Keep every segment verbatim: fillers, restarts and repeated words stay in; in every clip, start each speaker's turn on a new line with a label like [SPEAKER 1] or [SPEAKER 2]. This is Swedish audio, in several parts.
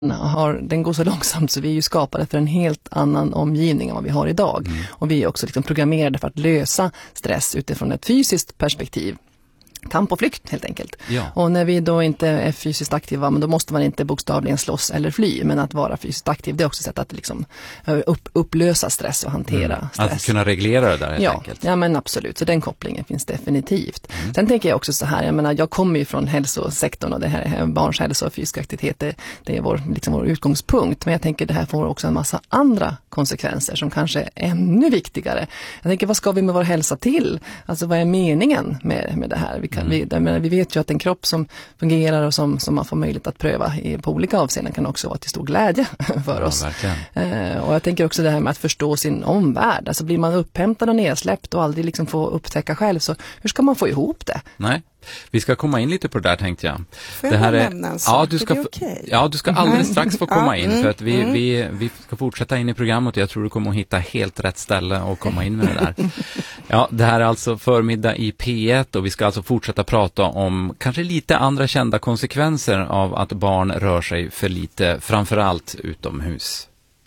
[SPEAKER 1] har, den går så långsamt så vi är ju skapade för en helt annan omgivning än vad vi har idag. Mm. Och vi är också liksom programmerade för att lösa stress utifrån ett fysiskt perspektiv. Kamp och flykt helt enkelt. Ja. Och när vi då inte är fysiskt aktiva, men då måste man inte bokstavligen slåss eller fly, men att vara fysiskt aktiv, det är också ett sätt att liksom upp, upplösa stress och hantera mm. stress.
[SPEAKER 2] Att kunna reglera det där helt
[SPEAKER 1] ja.
[SPEAKER 2] enkelt.
[SPEAKER 1] Ja, men absolut. Så den kopplingen finns definitivt. Mm. Sen tänker jag också så här, jag menar, jag kommer ju från hälsosektorn och det här är barns hälsa och fysisk aktivitet, det, det är vår, liksom vår utgångspunkt. Men jag tänker det här får också en massa andra konsekvenser som kanske är ännu viktigare. Jag tänker, vad ska vi med vår hälsa till? Alltså, vad är meningen med, med det här? Vi Kan, mm. vi, men vi vet ju att en kropp som fungerar och som, som man får möjlighet att pröva i, på olika avseenden kan också vara till stor glädje för
[SPEAKER 2] ja,
[SPEAKER 1] oss.
[SPEAKER 2] Eh,
[SPEAKER 1] och jag tänker också det här med att förstå sin omvärld. Alltså blir man upphämtad och nedsläppt och aldrig liksom få upptäcka själv, så hur ska man få ihop det?
[SPEAKER 2] Nej. Vi ska komma in lite på det där, tänkte jag.
[SPEAKER 3] Får jag det här är, nämna en sak?
[SPEAKER 2] Ja, du ska,
[SPEAKER 3] är det okay?
[SPEAKER 2] ja, du ska alldeles strax få komma in,
[SPEAKER 3] mm,
[SPEAKER 2] för att vi,
[SPEAKER 3] mm.
[SPEAKER 2] vi, vi ska fortsätta in i programmet och jag tror du kommer att hitta helt rätt ställe och komma in med det där. Ja, det här är alltså förmiddag i P ett och vi ska alltså fortsätta prata om kanske lite andra kända konsekvenser av att barn rör sig för lite, framförallt utomhus.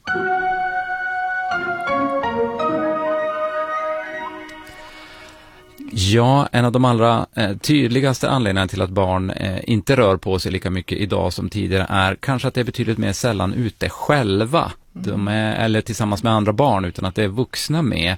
[SPEAKER 2] Ja, en av de allra eh, tydligaste anledningarna till att barn eh, inte rör på sig lika mycket idag som tidigare är kanske att det är betydligt mer sällan ute själva. Mm. De är, eller tillsammans med andra barn, utan att det är vuxna med.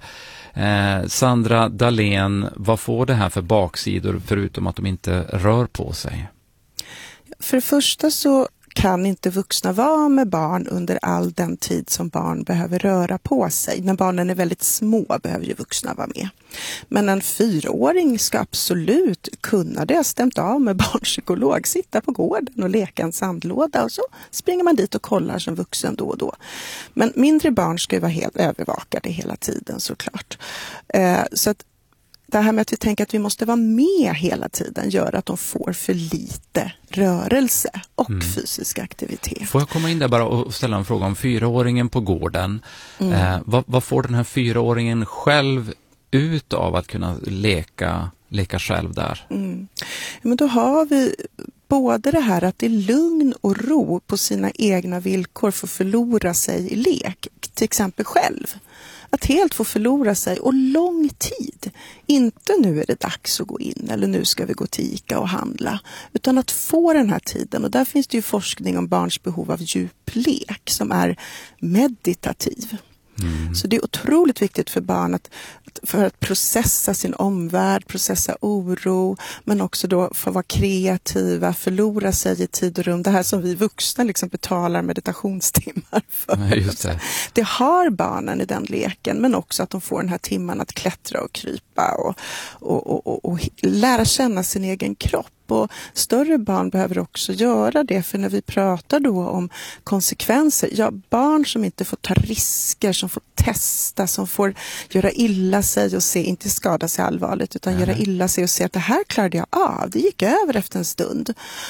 [SPEAKER 2] Eh, Sandra Dahlén, vad får det här för baksidor förutom att de inte rör på sig?
[SPEAKER 3] För det första så kan inte vuxna vara med barn under all den tid som barn behöver röra på sig. När barnen är väldigt små behöver ju vuxna vara med. Men en fyraåring ska absolut kunna, det har stämt av med barnpsykolog, sitta på gården och leka en sandlåda och så springer man dit och kollar som vuxen då och då. Men mindre barn ska ju vara helt övervakade hela tiden såklart. Eh, så att det här med att vi tänker att vi måste vara med hela tiden gör att de får för lite rörelse och mm. fysisk aktivitet.
[SPEAKER 2] Får jag komma in där bara och ställa en fråga om fyraåringen på gården? Mm. Eh, vad, vad får den här fyraåringen själv ut av att kunna leka, leka själv där?
[SPEAKER 3] Mm. Men då har vi både det här att det är lugn och ro på sina egna villkor för att förlora sig i lek, till exempel själv. Att helt få förlora sig och lång tid. Inte nu är det dags att gå in eller nu ska vi gå till Ica och handla. Utan att få den här tiden. Och där finns det ju forskning om barns behov av djuplek som är meditativ. Mm. Så det är otroligt viktigt för barn att, för att processa sin omvärld, processa oro, men också då få vara kreativa, förlora sig i tid och rum. Det här som vi vuxna liksom betalar meditationstimmar för.
[SPEAKER 2] Nej, just det.
[SPEAKER 3] Det har barnen i den leken, men också att de får den här timman att klättra och krypa och, och, och, och, och lära känna sin egen kropp. Och större barn behöver också göra det, för när vi pratar då om konsekvenser, ja, barn som inte får ta risker, som får testa, som får göra illa sig och se, inte skada sig allvarligt, utan mm. göra illa sig och se att det här klarade jag av, det gick över efter en stund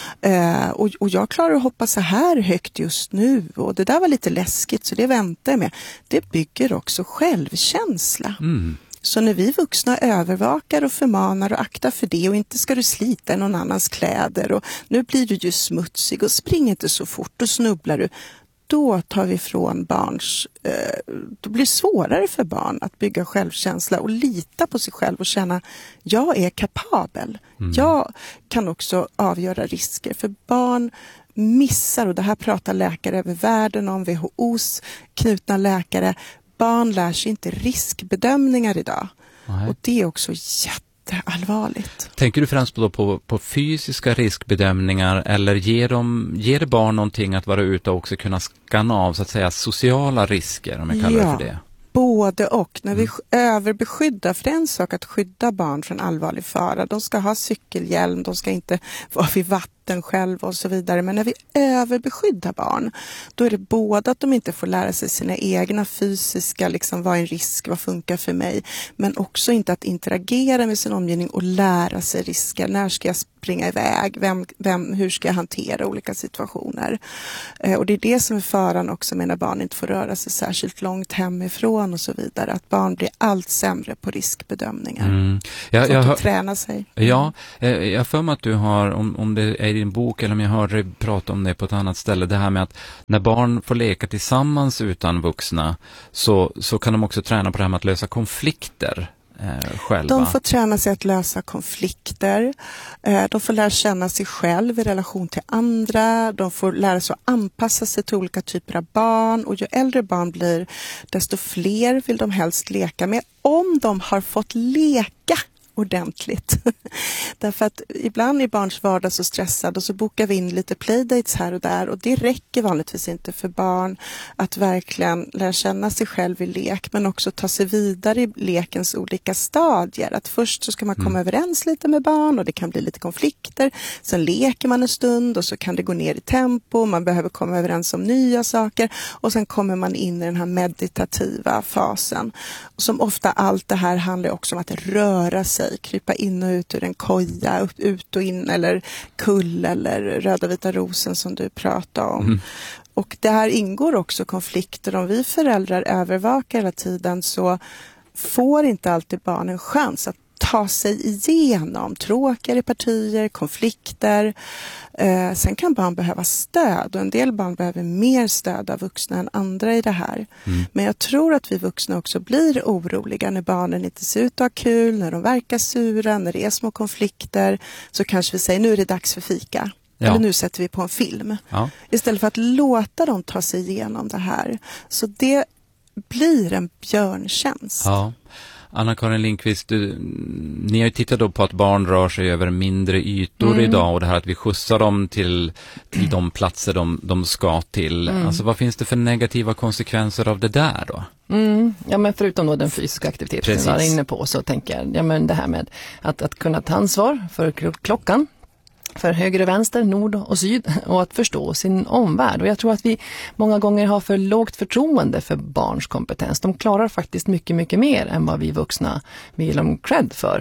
[SPEAKER 3] eh, och, och jag klarar att hoppa så här högt just nu och det där var lite läskigt så det väntar jag med. Det bygger också självkänsla. Mm. Så när vi vuxna övervakar och förmanar och aktar för det och inte ska du slita i någon annans kläder och nu blir du ju smutsig och spring inte så fort och snubblar du, då tar vi från barns, eh, då blir det svårare för barn att bygga självkänsla och lita på sig själv och känna jag är kapabel. Mm. Jag kan också avgöra risker, för barn missar, och det här pratar läkare över världen om, W H O:s knutna läkare. Barn lär sig inte riskbedömningar idag. Nej. Och det är också jätteallvarligt.
[SPEAKER 2] Tänker du främst då på, på fysiska riskbedömningar, eller ger, de, ger det barn någonting att vara ute och också kunna skanna av så att säga sociala risker, om jag kallar
[SPEAKER 3] ja.
[SPEAKER 2] det för det?
[SPEAKER 3] Både och. När vi mm. överbeskyddar, för en sak att skydda barn från allvarlig fara. De ska ha cykelhjälm, de ska inte vara vid vatten själva och så vidare. Men när vi överbeskyddar barn, då är det både att de inte får lära sig sina egna fysiska, liksom vad är en risk, vad funkar för mig. Men också inte att interagera med sin omgivning och lära sig risker. När ska jag springa iväg? Vem, vem, hur ska jag hantera olika situationer? Eh, och det är det som är faran också med när barn inte får röra sig särskilt långt hemifrån och så vidare. Att barn blir allt sämre på riskbedömningar. Mm.
[SPEAKER 2] Ja, jag
[SPEAKER 3] hör, träna sig.
[SPEAKER 2] Ja, eh, jag för mig att du har, om, om det är din bok eller om jag hörde dig prata om det på ett annat ställe, det här med att när barn får leka tillsammans utan vuxna så, så kan de också träna på det här med att lösa konflikter eh, själva.
[SPEAKER 3] De får träna sig att lösa konflikter, eh, de får lära känna sig själv i relation till andra, de får lära sig att anpassa sig till olika typer av barn, och ju äldre barn blir desto fler vill de helst leka med om de har fått leka ordentligt. Därför att ibland är barns vardag så stressad och så bokar vi in lite playdates här och där, och det räcker vanligtvis inte för barn att verkligen lära känna sig själv i lek, men också ta sig vidare i lekens olika stadier. Att först så ska man komma mm. överens lite med barn och det kan bli lite konflikter. Sen leker man en stund och så kan det gå ner i tempo. Man behöver komma överens om nya saker och sen kommer man in i den här meditativa fasen. Som ofta allt det här handlar också om att röra sig. Krypa in och ut ur en koja, upp, ut och in, eller kull eller röda vita rosen som du pratade om. Mm. Och där ingår också konflikter. Om vi föräldrar övervakar hela tiden så får inte alltid barnen en chans att ta sig igenom tråkigare partier, konflikter. Eh, sen kan barn behöva stöd, och en del barn behöver mer stöd av vuxna än andra i det här. Mm. Men jag tror att vi vuxna också blir oroliga när barnen inte ser ut att ha kul, när de verkar sura, när det är små konflikter. Så kanske vi säger, nu är det dags för fika. Ja. Eller nu sätter vi på en film. Ja. Istället för att låta dem ta sig igenom det här. Så det blir en björntjänst.
[SPEAKER 2] Ja. Anna-Karin Lindqvist, du, ni har ju tittat då på att barn rör sig över mindre ytor mm. idag, och det här att vi skjutsar dem till, till de platser de, de ska till. Mm. Alltså vad finns det för negativa konsekvenser av det där då?
[SPEAKER 1] Mm. Ja, men förutom då den fysiska aktiviteten som jag är inne på, så tänker jag, ja, men det här med att, att kunna ta ansvar för klockan, för höger och vänster, nord och syd, och att förstå sin omvärld. Och jag tror att vi många gånger har för lågt förtroende för barns kompetens. De klarar faktiskt mycket, mycket mer än vad vi vuxna vill dem cred för.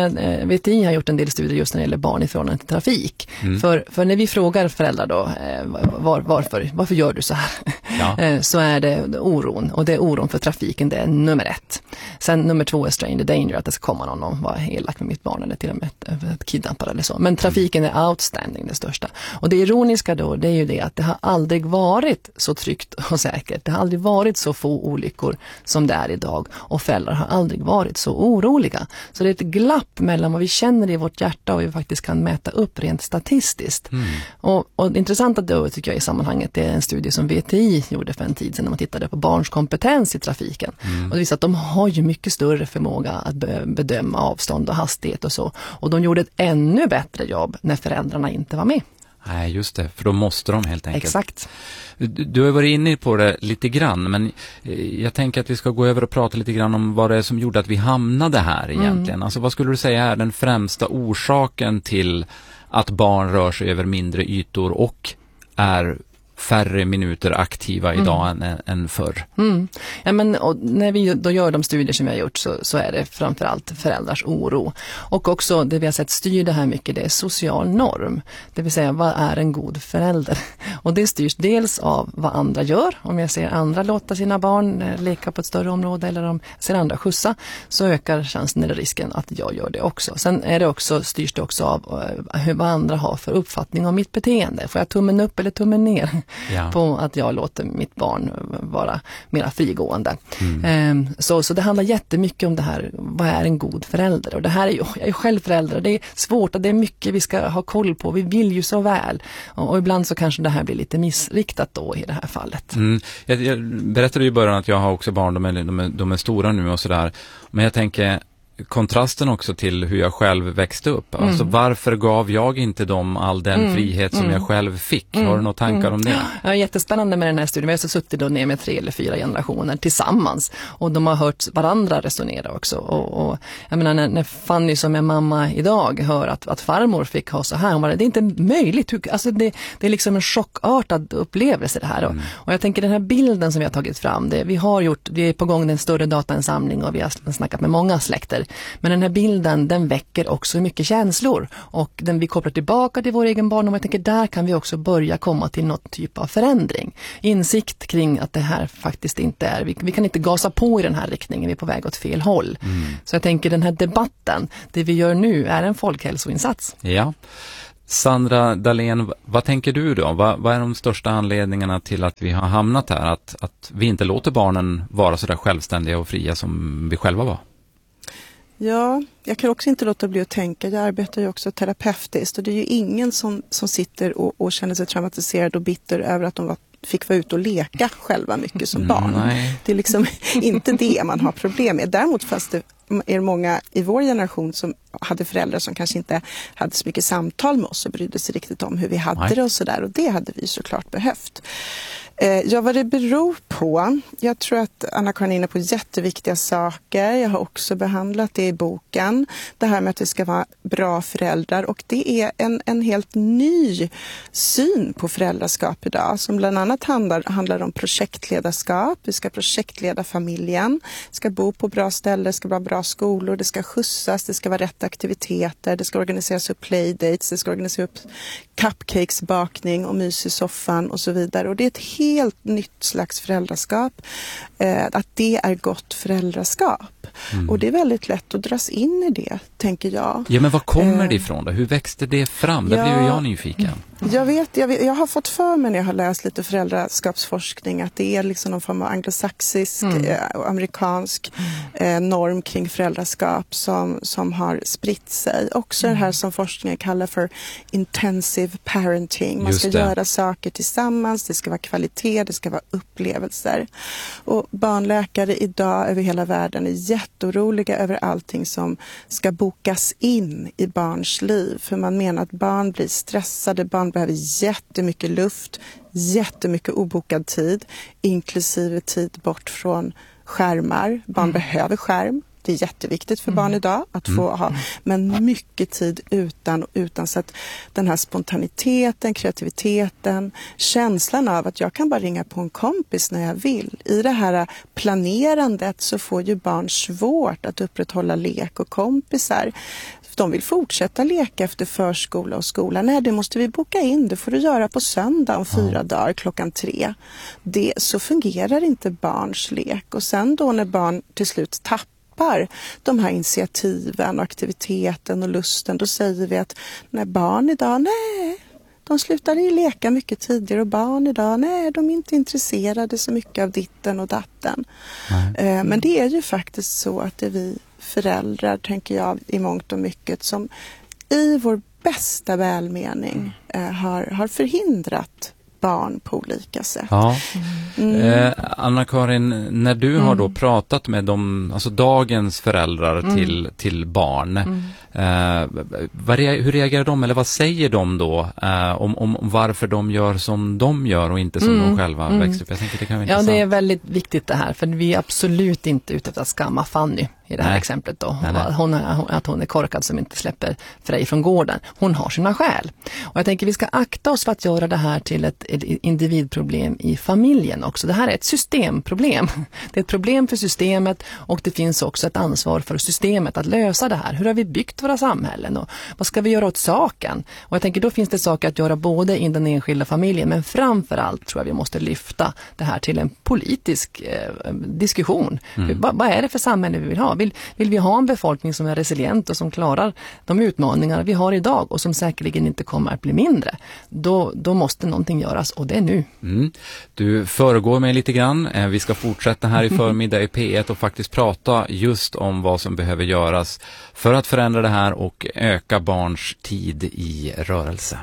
[SPEAKER 1] V T I har gjort en del studier just när det gäller barn i förhållande till trafik. Mm. För, för när vi frågar föräldrar då, var, varför, varför gör du så här? Ja. Så är det oron, och det är oron för trafiken, det är nummer ett. Sen nummer två är strain the danger, att det ska komma någon och vara elak med mitt barn eller till och med ett, ett kidnappare eller så. Men trafiken är outstanding, det största. Och det ironiska då, det är ju det att det har aldrig varit så tryggt och säkert. Det har aldrig varit så få olyckor som det är idag. Och föräldrar har aldrig varit så oroliga. Så det är ett glapp mellan vad vi känner i vårt hjärta och vi faktiskt kan mäta upp rent statistiskt. Mm. Och, och det intressanta då tycker jag i sammanhanget, det är en studie som V T I gjorde för en tid sedan när man tittade på barns kompetens i trafiken. Mm. Och det visar att de har ju mycket större förmåga att bedöma avstånd och hastighet och så. Och de gjorde ett ännu bättre jobb när föräldrarna inte var med.
[SPEAKER 2] Nej, just det, för då måste de helt enkelt.
[SPEAKER 1] Exakt.
[SPEAKER 2] Du, du har varit inne på det lite grann, men jag tänker att vi ska gå över och prata lite grann om vad det är som gjorde att vi hamnade här egentligen. Mm. Alltså vad skulle du säga är den främsta orsaken till att barn rör sig över mindre ytor och är färre minuter aktiva idag mm. än, än förr.
[SPEAKER 1] Mm. Ja, men, och när vi då gör de studier som vi har gjort så, så är det framförallt föräldrars oro. Och också det vi har sett styr det här mycket, det är social norm. Det vill säga, vad är en god förälder? Och det styrs dels av vad andra gör. Om jag ser andra låta sina barn leka på ett större område eller om jag ser andra skjutsa, så ökar chansen eller risken att jag gör det också. Sen är det också, styrs det också av hur, vad andra har för uppfattning om mitt beteende. Får jag tummen upp eller tummen ner? Ja. På att jag låter mitt barn vara mera frigående. Mm. Så, så det handlar jättemycket om det här, vad är en god förälder? Och det här är ju, jag är själv förälder, det är svårt och det är mycket vi ska ha koll på, vi vill ju så väl. Och, och ibland så kanske det här blir lite missriktat då i det här fallet.
[SPEAKER 2] Mm. Jag, jag berättade ju i början att jag har också barn, de är, de är, de är stora nu och sådär. Men jag tänker kontrasten också till hur jag själv växte upp. Mm. Alltså varför gav jag inte dem all den mm. frihet som mm. jag själv fick? Mm. Har du några tankar mm. om det?
[SPEAKER 1] Ja, jättespännande med den här studien. Vi har så suttit då ner med tre eller fyra generationer tillsammans. Och de har hört varandra resonera också. Och, och jag menar, när, när Fanny som är mamma idag hör att, att farmor fick ha så här, hon bara, det är inte möjligt. Alltså det, det är liksom en chockartad upplevelse det här. Mm. Och jag tänker den här bilden som vi har tagit fram, det, vi har gjort, vi är på gång en större datainsamling och vi har snackat med många släkter. Men den här bilden, den väcker också mycket känslor. Och den vi kopplar tillbaka till vår egen barndom. Jag tänker, där kan vi också börja komma till något typ av förändring. Insikt kring att det här faktiskt inte är, vi, vi kan inte gasa på i den här riktningen, vi är på väg åt fel håll. Mm. Så jag tänker, den här debatten, det vi gör nu är en folkhälsoinsats.
[SPEAKER 2] Ja. Sandra Dahlén, vad tänker du då? Vad, vad är de största anledningarna till att vi har hamnat här? Att, att vi inte låter barnen vara så där självständiga och fria som vi själva var?
[SPEAKER 3] Ja, jag kan också inte låta bli att tänka. Jag arbetar ju också terapeutiskt och det är ju ingen som, som sitter och, och känner sig traumatiserad och bitter över att de var, fick vara ute och leka själva mycket som barn.
[SPEAKER 2] Nej.
[SPEAKER 3] Det är liksom inte det man har problem med. Däremot fast det är många i vår generation som hade föräldrar som kanske inte hade så mycket samtal med oss och brydde sig riktigt om hur vi hade Nej. det och sådär. Och det hade vi såklart behövt. Ja, vad det beror på. Jag tror att Anna-Karin är inne på jätteviktiga saker. Jag har också behandlat det i boken. Det här med att vi ska vara bra föräldrar. Och det är en, en helt ny syn på föräldraskap idag. Som bland annat handlar, handlar om projektledarskap. Vi ska projektleda familjen. Ska bo på bra ställen. Det ska vara bra skolor. Det ska skjutsas. Det ska vara rätt aktiviteter. Det ska organiseras upp playdates. Det ska organiseras upp cupcakesbakning och mys i soffan och så vidare. Och det är ett helt nytt slags föräldraskap. Eh, att det är gott föräldraskap. Mm. Och det är väldigt lätt att dras in i det, tänker jag.
[SPEAKER 2] Ja, men var kommer det ifrån då? Hur växte det fram? Där
[SPEAKER 3] ja,
[SPEAKER 2] blev jag nyfiken.
[SPEAKER 3] Jag vet, jag vet, jag har fått för mig när jag har läst lite föräldraskapsforskning att det är liksom någon form av anglosaxisk och mm. eh, amerikansk eh, norm kring föräldraskap som, som har spritt sig. Också mm. det här som forskningen kallar för intensive parenting. Man ska göra saker tillsammans, det ska vara kvalitet, det ska vara upplevelser. Och barnläkare idag över hela världen är jätteoroliga över allting som ska bokas in i barns liv. För man menar att barn blir stressade, barn behöver jättemycket luft, jättemycket obokad tid, inklusive tid bort från skärmar. Barn mm. behöver skärm. Det är jätteviktigt för mm. barn idag att få ha, men mycket tid utan och utan, så att den här spontaniteten, kreativiteten, känslan av att jag kan bara ringa på en kompis när jag vill. I det här planerandet så får ju barn svårt att upprätthålla lek och kompisar. De vill fortsätta leka efter förskola och skola. Nej, det måste vi boka in. Det får du göra på söndag om fyra ja. dagar klockan tre. Det, så fungerar inte barns lek. Och sen då när barn till slut tappar de här initiativen och aktiviteten och lusten, då säger vi att när barn idag, nej, de slutade ju leka mycket tidigare, och barn idag, nej, de är inte intresserade så mycket av ditten och datten. Nej. Men det är ju faktiskt så att det är vi föräldrar, tänker jag, i mångt och mycket som i vår bästa välmening eh, har, har förhindrat barn på olika sätt.
[SPEAKER 2] Ja. Mm. Eh, Anna-Karin, när du mm. har då pratat med de, alltså dagens föräldrar mm. till, till barn, mm. eh, vad, hur reagerar de, eller vad säger de då eh, om, om varför de gör som de gör och inte som mm. de själva mm. växer upp? Jag tänker det kan vara intressant.
[SPEAKER 1] Ja, det är väldigt viktigt det här, för vi är absolut inte ute efter att skamma Fanny i det här nej. exemplet då. Nej, nej. Hon är, att hon är korkad som inte släpper Frej från gården. Hon har sina skäl. Och jag tänker vi ska akta oss för att göra det här till ett, ett individproblem i familjen också. Det här är ett systemproblem. Det är ett problem för systemet, och det finns också ett ansvar för systemet att lösa det här. Hur har vi byggt våra samhällen och vad ska vi göra åt saken? Och jag tänker då finns det saker att göra både i den enskilda familjen, men framförallt tror jag vi måste lyfta det här till en politisk eh, diskussion. Mm. Vad, vad är det för samhälle vi vill ha? Vill, vill vi ha en befolkning som är resilient och som klarar de utmaningar vi har idag och som säkerligen inte kommer att bli mindre? Då, då måste någonting göras, och det är nu.
[SPEAKER 2] Mm. Du föregår mig lite grann. Vi ska fortsätta här i förmiddag i P ett och faktiskt prata just om vad som behöver göras för att förändra det här och öka barns tid i rörelse.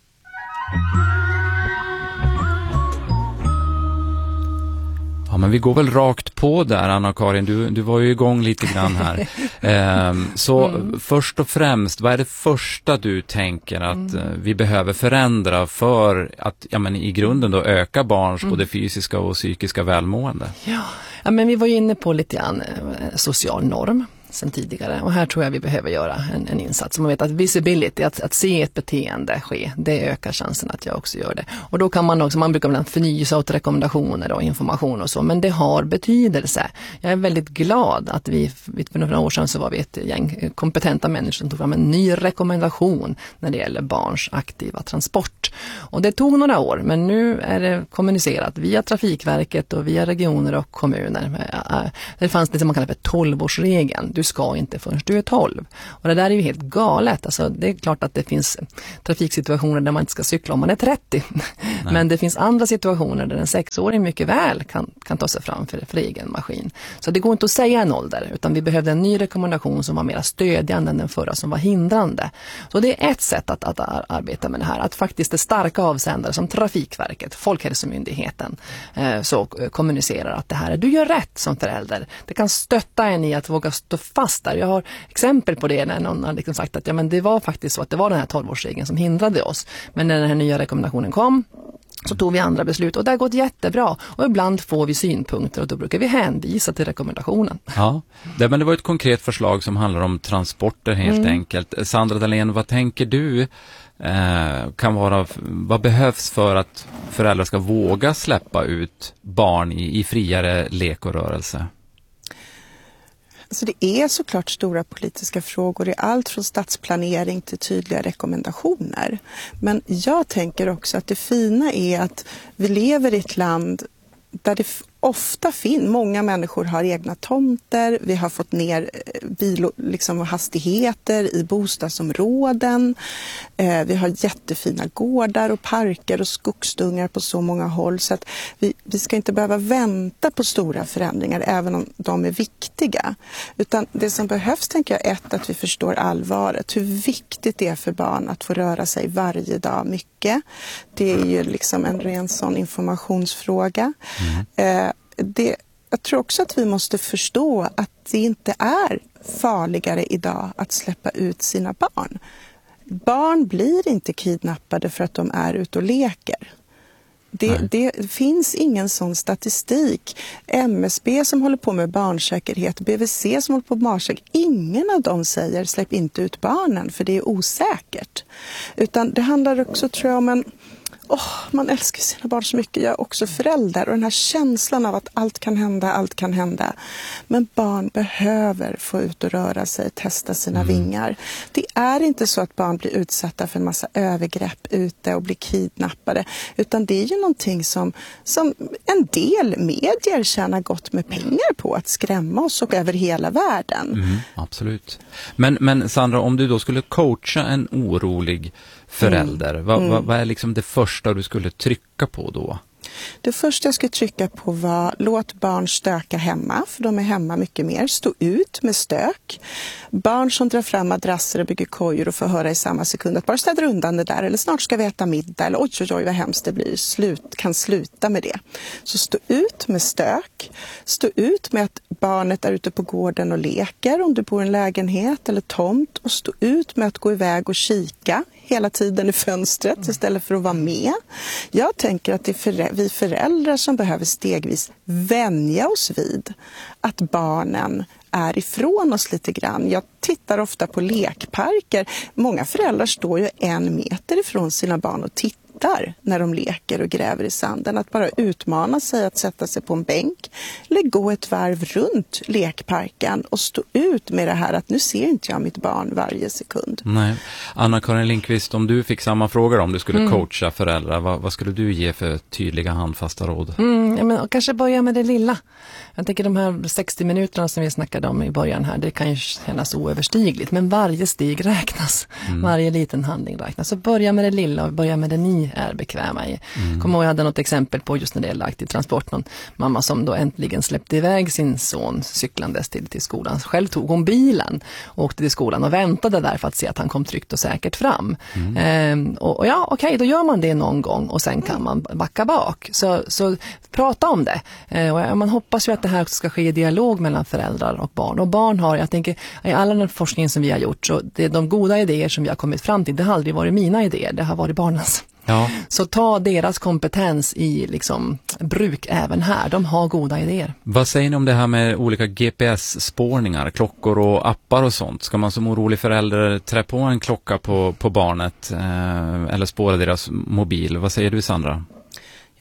[SPEAKER 2] Ja, men vi går väl rakt på där, Anna-Karin. Du, du var ju igång lite grann här. ehm, så mm. först och främst, vad är det första du tänker att mm. vi behöver förändra för att ja, men i grunden då öka barns mm. både fysiska och psykiska välmående?
[SPEAKER 1] Ja. ja, men vi var ju inne på lite grann eh, social norm sen tidigare. Och här tror jag vi behöver göra en, en insats. Man vet att visibility, att, att se ett beteende ske, det ökar chansen att jag också gör det. Och då kan man också, man brukar ibland förnya åt rekommendationer och information och så, men det har betydelse. Jag är väldigt glad att vi, för några år sedan så var vi ett gäng kompetenta människor som tog fram en ny rekommendation när det gäller barns aktiva transport. Och det tog några år, men nu är det kommunicerat via Trafikverket och via regioner och kommuner. Det fanns det som man kallar för tolvårsregeln. Du du ska inte förrän du är tolv. Och det där är ju helt galet. Alltså, det är klart att det finns trafiksituationer där man inte ska cykla om man är trettio. Nej. Men det finns andra situationer där en sexåring mycket väl kan, kan ta sig fram för, för egen maskin. Så det går inte att säga en ålder, utan vi behövde en ny rekommendation som var mer stödjande än den förra som var hindrande. Så det är ett sätt att, att arbeta med det här. Att faktiskt det starka avsändare som Trafikverket, Folkhälsomyndigheten eh, så kommunicerar att det här är, du gör rätt som förälder. Det kan stötta en i att våga stå fast där. Jag har exempel på det när någon har liksom sagt att ja, men det var faktiskt så att det var den här tolvårsregeln som hindrade oss. Men när den här nya rekommendationen kom så tog vi andra beslut och det har gått jättebra. Och ibland får vi synpunkter och då brukar vi hänvisa till rekommendationen.
[SPEAKER 2] Ja, det, men det var ett konkret förslag som handlar om transporter helt mm. enkelt. Sandra Dahlén, vad tänker du eh, kan vara, vad behövs för att föräldrar ska våga släppa ut barn i, i friare lek och rörelse?
[SPEAKER 3] Så det är såklart stora politiska frågor i allt från stadsplanering till tydliga rekommendationer. Men jag tänker också att det fina är att vi lever i ett land där det ofta finns, många människor har egna tomter, vi har fått ner bil, liksom, hastigheter i bostadsområden, eh, vi har jättefina gårdar och parker och skogsdungar på så många håll så att vi, vi ska inte behöva vänta på stora förändringar även om de är viktiga. Utan det som behövs tänker jag ett att vi förstår allvaret, hur viktigt det är för barn att få röra sig varje dag mycket. Det är ju liksom en ren sån informationsfråga. Mm. Eh, Det, jag tror också att vi måste förstå att det inte är farligare idag att släppa ut sina barn. Barn blir inte kidnappade för att de är ute och leker. Det, det finns ingen sån statistik. M S B som håller på med barnsäkerhet, B V C som håller på med barnsäkerhet, ingen av dem säger släpp inte ut barnen för det är osäkert. Utan det handlar också tror jag om en Oh, man älskar sina barn så mycket. Jag är också förälder och den här känslan av att allt kan hända, allt kan hända. Men barn behöver få ut och röra sig, testa sina mm. vingar. Det är inte så att barn blir utsatta för en massa övergrepp ute och blir kidnappade. Utan det är ju någonting som, som en del medier tjänar gott med pengar på att skrämma oss och över hela världen.
[SPEAKER 2] Mm, absolut. Men, men Sandra, om du då skulle coacha en orolig förälder, mm. vad, mm. vad, vad är liksom det första du skulle trycka på då?
[SPEAKER 3] Det första jag skulle trycka på var låt barn stöka hemma, för de är hemma mycket mer. Stå ut med stök. Barn som drar fram madrasser och bygger kojor och får höra i samma sekund att bara städa undan det där eller snart ska vi äta middag eller oj oj oj vad hemskt det blir, slut, kan sluta med det. Så stå ut med stök. Stå ut med att barnet är ute på gården och leker om du bor i en lägenhet eller tomt och stå ut med att gå iväg och kika hela tiden i fönstret istället för att vara med. Jag tänker att det är vi föräldrar som behöver stegvis vänja oss vid att barnen är ifrån oss lite grann. Jag tittar ofta på lekparker. Många föräldrar står ju en meter ifrån sina barn och tittar när de leker och gräver i sanden. Att bara utmana sig att sätta sig på en bänk eller gå ett varv runt lekparken och stå ut med det här att nu ser inte jag mitt barn varje sekund.
[SPEAKER 2] Nej. Anna-Karin Lindqvist, om du fick samma fråga om du skulle mm. coacha föräldrar, vad, vad skulle du ge för tydliga handfasta råd?
[SPEAKER 1] Mm, ja, men, kanske börja med det lilla. Jag tänker de här sextio minuterna som vi snackade om i början här, det kan ju kännas oöverstigligt, men varje steg räknas. Mm. Varje liten handling räknas. Så börja med det lilla och börja med det ni är bekväma i. Mm. Kommer ihåg jag hade något exempel på just när det gäller aktiv transport. Någon mamma som då äntligen släppte iväg sin son cyklandes till, till skolan. Själv tog hon bilen och åkte till skolan och väntade där för att se att han kom tryggt och säkert fram. Mm. Ehm, och, och ja, okej, okay, då gör man det någon gång och sen kan man backa bak. Så, så prata om det. Ehm, och man hoppas ju att det här ska ske i dialog mellan föräldrar och barn. Och barn har, jag tänker, i all den forskningen som vi har gjort, så det är de goda idéer som vi har kommit fram till, det har aldrig varit mina idéer, det har varit barnens.
[SPEAKER 2] Ja.
[SPEAKER 1] Så ta deras kompetens i liksom bruk även här. De har goda idéer.
[SPEAKER 2] Vad säger ni om det här med olika G P S-spårningar, klockor och appar och sånt? Ska man som orolig förälder trä på en klocka på, på barnet eh, eller spåra deras mobil? Vad säger du, Sandra?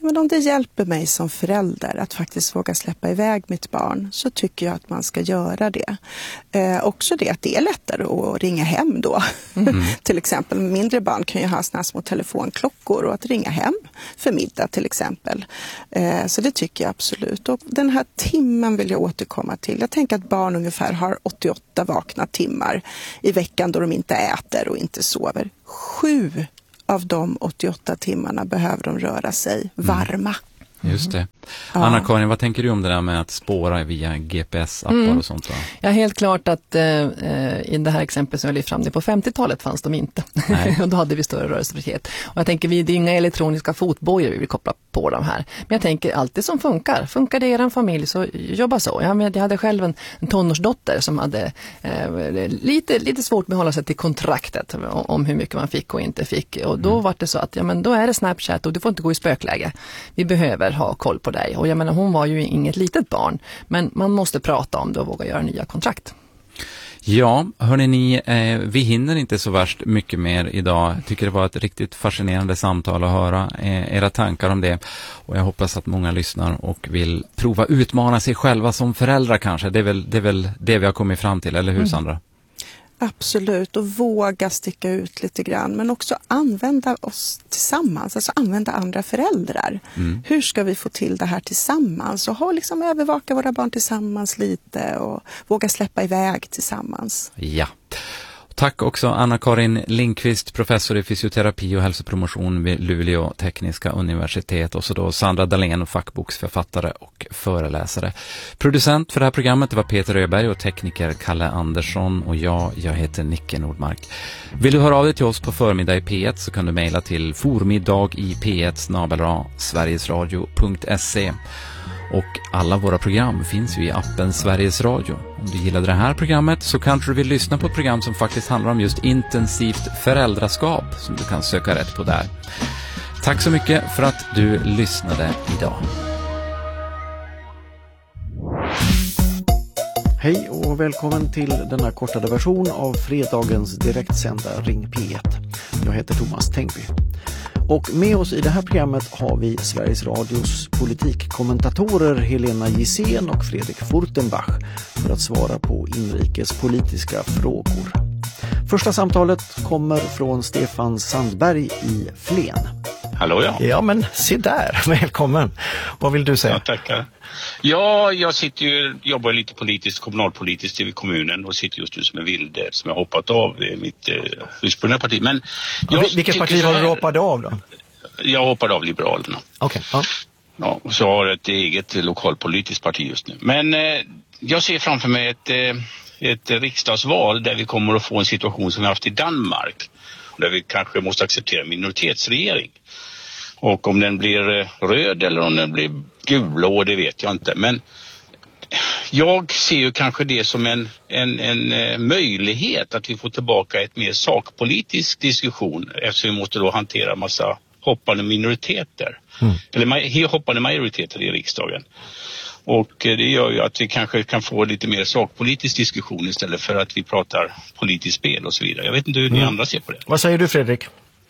[SPEAKER 3] Men om det hjälper mig som förälder att faktiskt våga släppa iväg mitt barn, så tycker jag att man ska göra det. Eh, också det att det är lättare att ringa hem då. Mm. Till exempel mindre barn kan ju ha såna små telefonklockor, och att ringa hem för middag till exempel. Eh, så det tycker jag absolut. Och den här timmen vill jag återkomma till. Jag tänker att barn ungefär har åttioåtta vakna timmar i veckan då de inte äter och inte sover. Sju av de åttioåtta timmarna behöver de röra sig varma.
[SPEAKER 2] Mm. Just det. Anna-Karin, vad tänker du om det där med att spåra via G P S-appar mm. och sånt? Va?
[SPEAKER 1] Ja, helt klart att eh, i det här exemplet som jag lyft fram, det på femtiotalet fanns de inte. Och då hade vi större rörelsefrihet. Och jag tänker, vi, det är inga elektroniska fotbojor vi vill koppla på de här. Men jag tänker, allt det som funkar. Funkar det i er familj, så jobba så. Jag, jag hade själv en, en tonårsdotter som hade eh, lite, lite svårt med att hålla sig till kontraktet om, om hur mycket man fick och inte fick. Och då mm. var det så att, ja men då är det Snapchat och du får inte gå i spökläge. Vi behöver ha koll på dig. Och jag menar, hon var ju inget litet barn. Men man måste prata om det och våga göra nya kontrakt.
[SPEAKER 2] Ja, hörni ni, eh, vi hinner inte så värst mycket mer idag. Jag tycker det var ett riktigt fascinerande samtal att höra eh, era tankar om det. Och jag hoppas att många lyssnar och vill prova utmana sig själva som föräldrar kanske. Det är väl det, är väl det vi har kommit fram till, eller hur mm. Sandra?
[SPEAKER 3] Absolut, och våga sticka ut lite grann, men också använda oss tillsammans, alltså använda andra föräldrar. Mm. Hur ska vi få till det här tillsammans och ha liksom övervaka våra barn tillsammans lite och våga släppa iväg tillsammans.
[SPEAKER 2] Ja. Tack också Anna-Karin Lindqvist, professor i fysioterapi och hälsopromotion vid Luleå tekniska universitet, och så då Sandra Dahlén, fackboksförfattare och föreläsare. Producent för det här programmet det var Peter Öberg och tekniker Kalle Andersson, och jag, jag heter Nicke Nordmark. Vill du höra av dig till oss på förmiddag i P ett så kan du mejla till formiddag i p ett snabel-a sverigesradio punkt se. Och alla våra program finns ju i appen Sveriges Radio. Om du gillade det här programmet så kanske du vill lyssna på ett program som faktiskt handlar om just intensivt föräldraskap, som du kan söka rätt på där. Tack så mycket för att du lyssnade idag.
[SPEAKER 4] Hej och välkommen till denna kortade version av fredagens direktsända Ring P ett. Jag heter Thomas Tengby. Och med oss i det här programmet har vi Sveriges Radios politikkommentatorer Helena Gissén och Fredrik Furtenbach för att svara på inrikespolitiska frågor. Första samtalet kommer från Stefan Sandberg i Flen.
[SPEAKER 5] Hallå ja.
[SPEAKER 4] Ja men se där, välkommen. Vad vill du säga?
[SPEAKER 5] Ja, tackar. Ja, jag sitter ju, jobbar lite politiskt, kommunalpolitiskt i kommunen och sitter just nu som en vilde som jag hoppat av i mitt eh, ursprungliga parti. Men
[SPEAKER 4] ja, vilket parti har du hoppat av då?
[SPEAKER 5] Jag hoppade av Liberalerna.
[SPEAKER 4] Okej. Okay. Ja.
[SPEAKER 5] Ja, och så har jag ett eget lokalpolitiskt parti just nu. Men eh, jag ser framför mig ett, eh, ett riksdagsval där vi kommer att få en situation som vi haft i Danmark. Där vi kanske måste acceptera minoritetsregering. Och om den blir röd eller om den blir gulblå, det vet jag inte. Men jag ser ju kanske det som en, en, en möjlighet att vi får tillbaka ett mer sakpolitisk diskussion. Eftersom vi måste då hantera massa hoppande minoriteter. Mm. Eller hoppande majoriteter i riksdagen. Och det gör ju att vi kanske kan få lite mer sakpolitisk diskussion istället för att vi pratar politiskt spel och så vidare. Jag vet inte hur ni mm. andra ser på det.
[SPEAKER 4] Vad säger du Fredrik?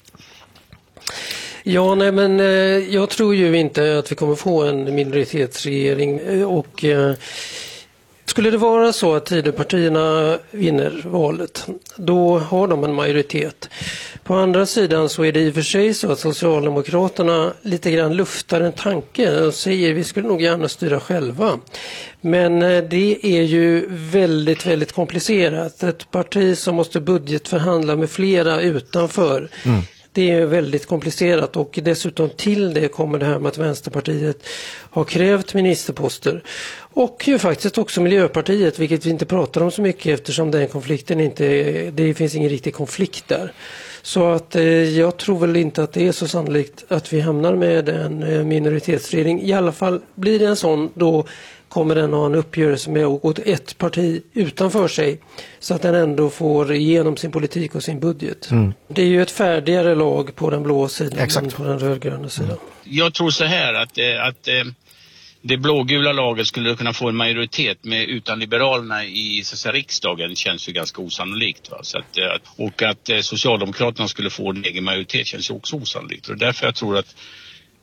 [SPEAKER 6] Ja, nej men eh, jag tror ju inte att vi kommer få en minoritetsregering och eh, skulle det vara så att Tidöpartierna vinner valet, då har de en majoritet. På andra sidan så är det i och för sig så att Socialdemokraterna lite grann luftar en tanke och säger vi skulle nog gärna styra själva. Men det är ju väldigt, väldigt komplicerat. Ett parti som måste budgetförhandla med flera utanför. Mm. Det är väldigt komplicerat och dessutom till det kommer det här med att Vänsterpartiet har krävt ministerposter. Och ju faktiskt också Miljöpartiet, vilket vi inte pratar om så mycket eftersom den konflikten inte, det finns ingen riktig konflikt där. Så att eh, jag tror väl inte att det är så sannolikt att vi hamnar med en eh, minoritetsregering. I alla fall blir det en sån, då kommer den ha en uppgörelse med att gå till ett parti utanför sig så att den ändå får igenom sin politik och sin budget. Mm. Det är ju ett färdigare lag på den blå sidan Exakt. Än på den rödgröna sidan. Mm.
[SPEAKER 5] Jag tror så här att, att det blågula laget skulle kunna få en majoritet med utan Liberalerna i så att säga, riksdagen känns ju ganska osannolikt. Va? Så att, och att Socialdemokraterna skulle få en egen majoritet känns ju också osannolikt. Och därför jag tror att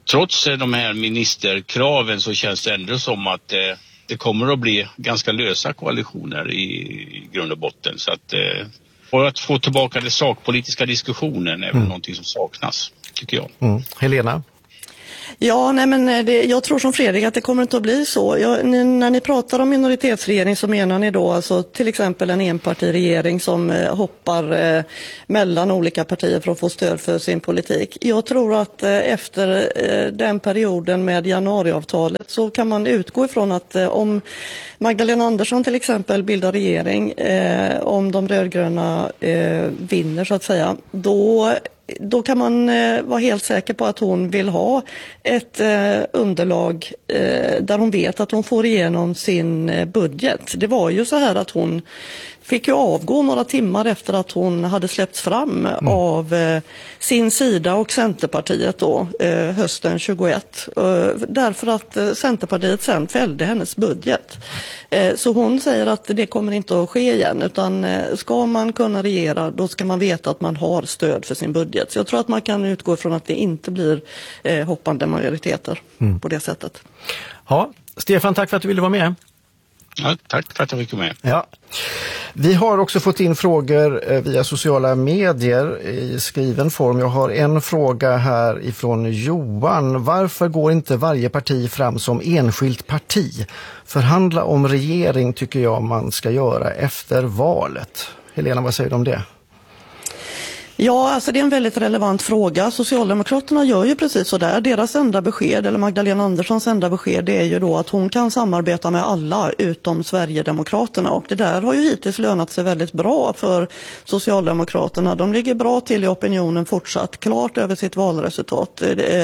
[SPEAKER 5] trots de här ministerkraven så känns det ändå som att eh, det kommer att bli ganska lösa koalitioner i, i grund och botten. Så att, eh, och att få tillbaka den sakpolitiska diskussionen är väl mm. någonting som saknas, tycker jag.
[SPEAKER 4] Mm. Helena?
[SPEAKER 7] Ja, nej men det, jag tror som Fredrik att det kommer inte att bli så. Jag, ni, när ni pratar om minoritetsregering så menar ni då alltså till exempel en enpartiregering som eh, hoppar eh, mellan olika partier för att få stöd för sin politik. Jag tror att eh, efter eh, den perioden med januariavtalet så kan man utgå ifrån att eh, om Magdalena Andersson till exempel bildar regering, eh, om de rödgröna eh, vinner så att säga, då Då kan man eh, vara helt säker på att hon vill ha ett eh, underlag eh, där hon vet att hon får igenom sin eh, budget. Det var ju så här att hon fick ju avgå några timmar efter att hon hade släppts fram mm. av eh, sin sida och Centerpartiet då eh, hösten tjugoett. Eh, därför att eh, Centerpartiet sen fällde hennes budget. Eh, så hon säger att det kommer inte att ske igen, utan eh, ska man kunna regera då ska man veta att man har stöd för sin budget. Så jag tror att man kan utgå från att det inte blir eh, hoppande majoriteter mm. på det sättet.
[SPEAKER 4] Ja, Stefan, tack för att du ville vara med.
[SPEAKER 5] Ja, tack för att jag fick med.
[SPEAKER 4] Ja. Vi har också fått in frågor via sociala medier i skriven form. Jag har en fråga här ifrån Johan. Varför går inte varje parti fram som enskilt parti? Förhandla om regering tycker jag man ska göra efter valet. Helena, vad säger du om det?
[SPEAKER 7] Ja, alltså det är en väldigt relevant fråga. Socialdemokraterna gör ju precis så där. Deras enda besked, eller Magdalena Anderssons enda besked, det är ju då att hon kan samarbeta med alla utom Sverigedemokraterna. Och det där har ju hittills lönat sig väldigt bra för Socialdemokraterna. De ligger bra till i opinionen fortsatt, klart över sitt valresultat.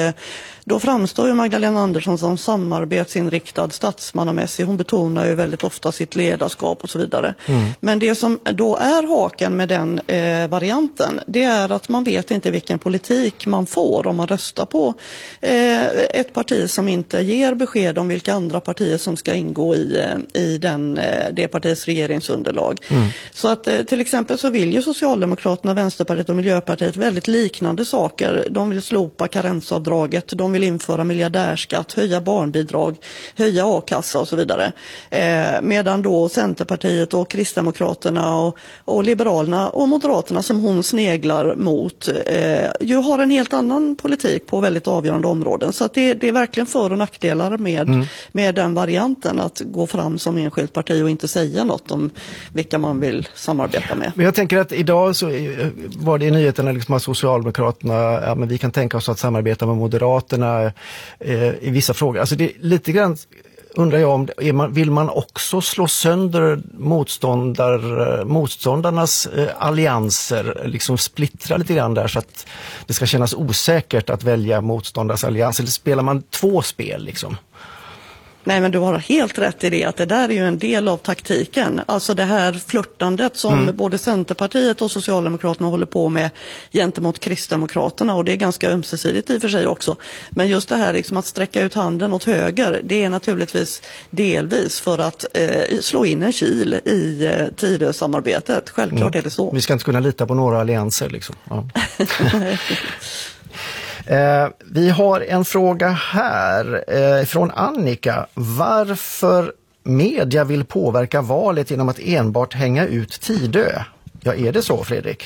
[SPEAKER 7] Då framstår ju Magdalena Andersson som samarbetsinriktad, statsmannamässig. Hon betonar ju väldigt ofta sitt ledarskap och så vidare. Mm. Men det som då är haken med den eh, varianten, det är att man vet inte vilken politik man får om man röstar på eh, ett parti som inte ger besked om vilka andra partier som ska ingå i, i den, eh, det partiets regeringsunderlag. Mm. Så att eh, till exempel så vill ju Socialdemokraterna, Vänsterpartiet och Miljöpartiet väldigt liknande saker. De vill slopa karensavdraget, de vill införa miljardärskatt, höja barnbidrag, höja a-kassa och så vidare. Eh, medan då Centerpartiet och Kristdemokraterna och, och Liberalerna och Moderaterna som hon sneglar mot eh, ju har en helt annan politik på väldigt avgörande områden. Så att det, det är verkligen för- och nackdelar med, mm. med den varianten att gå fram som enskilt parti och inte säga något om vilka man vill samarbeta med.
[SPEAKER 4] Men jag tänker att idag så var det i nyheterna liksom att Socialdemokraterna, ja, men vi kan tänka oss att samarbeta med Moderaterna eh, i vissa frågor. Alltså det är lite grann, undrar jag om är man, vill man också slå sönder motståndar, motståndarnas eh, allianser, liksom splittra lite grann där så att det ska kännas osäkert att välja motståndars allians, eller spelar man två spel liksom?
[SPEAKER 7] Nej, men du har helt rätt i det, att det där är ju en del av taktiken. Alltså det här flörtandet som mm. både Centerpartiet och Socialdemokraterna håller på med gentemot Kristdemokraterna, och det är ganska ömsesidigt i och för sig också. Men just det här liksom att sträcka ut handen åt höger, det är naturligtvis delvis för att eh, slå in en kil i eh, Tidösamarbetet. Självklart mm. är det så.
[SPEAKER 4] Vi ska inte kunna lita på några allianser liksom. Ja. Eh, vi har en fråga här eh, från Annika. Varför media vill påverka valet genom att enbart hänga ut Tidö? Ja, är det så, Fredrik?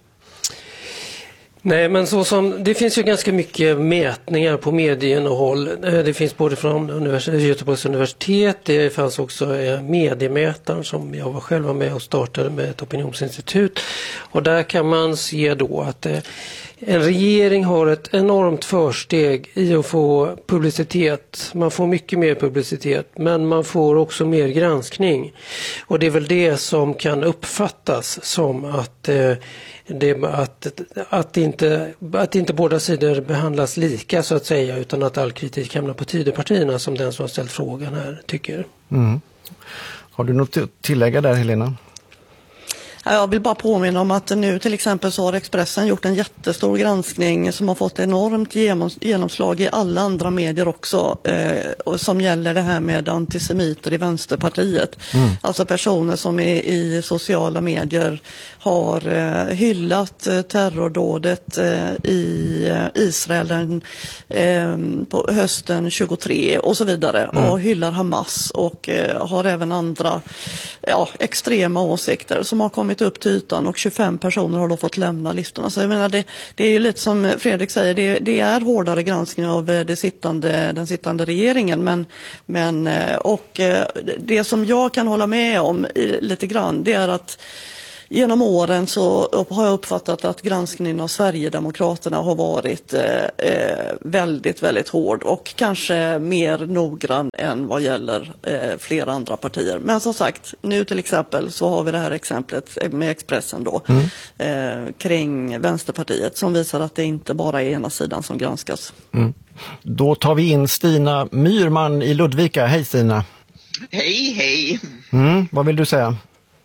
[SPEAKER 6] Nej, men så som, det finns ju ganska mycket mätningar på medieinnehåll. Det finns både från universitet, Göteborgs universitet, det fanns också mediemätaren som jag var själv var med och startade med ett opinionsinstitut. Och där kan man se då att en regering har ett enormt försteg i att få publicitet. Man får mycket mer publicitet, men man får också mer granskning. Och det är väl det som kan uppfattas som att eh, det, att, att, inte, att inte båda sidor behandlas lika så att säga, utan att all kritik hamnar på Tidöpartierna, som den som har ställt frågan här tycker.
[SPEAKER 4] Mm. Har du något att tillägga där, Helena?
[SPEAKER 7] Jag vill bara påminna om att nu till exempel så har Expressen gjort en jättestor granskning som har fått enormt genomslag i alla andra medier också, eh, och som gäller det här med antisemiter i Vänsterpartiet. Mm. Alltså personer som i, i sociala medier har eh, hyllat eh, terrordådet eh, i eh, Israel eh, på hösten tjugotre och så vidare, mm. och hyllar Hamas och eh, har även andra ja, extrema åsikter som har kommit upp till ytan, och tjugofem personer har då fått lämna listorna. Så jag menar, det, det är ju lite som Fredrik säger, det, det är hårdare granskning av det sittande, den sittande regeringen, men, men och det som jag kan hålla med om lite grann, det är att genom åren så har jag uppfattat att granskningen av Sverigedemokraterna har varit eh, väldigt, väldigt hård och kanske mer noggrann än vad gäller eh, flera andra partier. Men som sagt, nu till exempel så har vi det här exemplet med Expressen då, mm. eh, kring Vänsterpartiet som visar att det inte bara är ena sidan som granskas.
[SPEAKER 4] Mm. Då tar vi in Stina Myrman i Ludvika. Hej Stina!
[SPEAKER 8] Hej, hej!
[SPEAKER 4] Mm, vad vill du säga?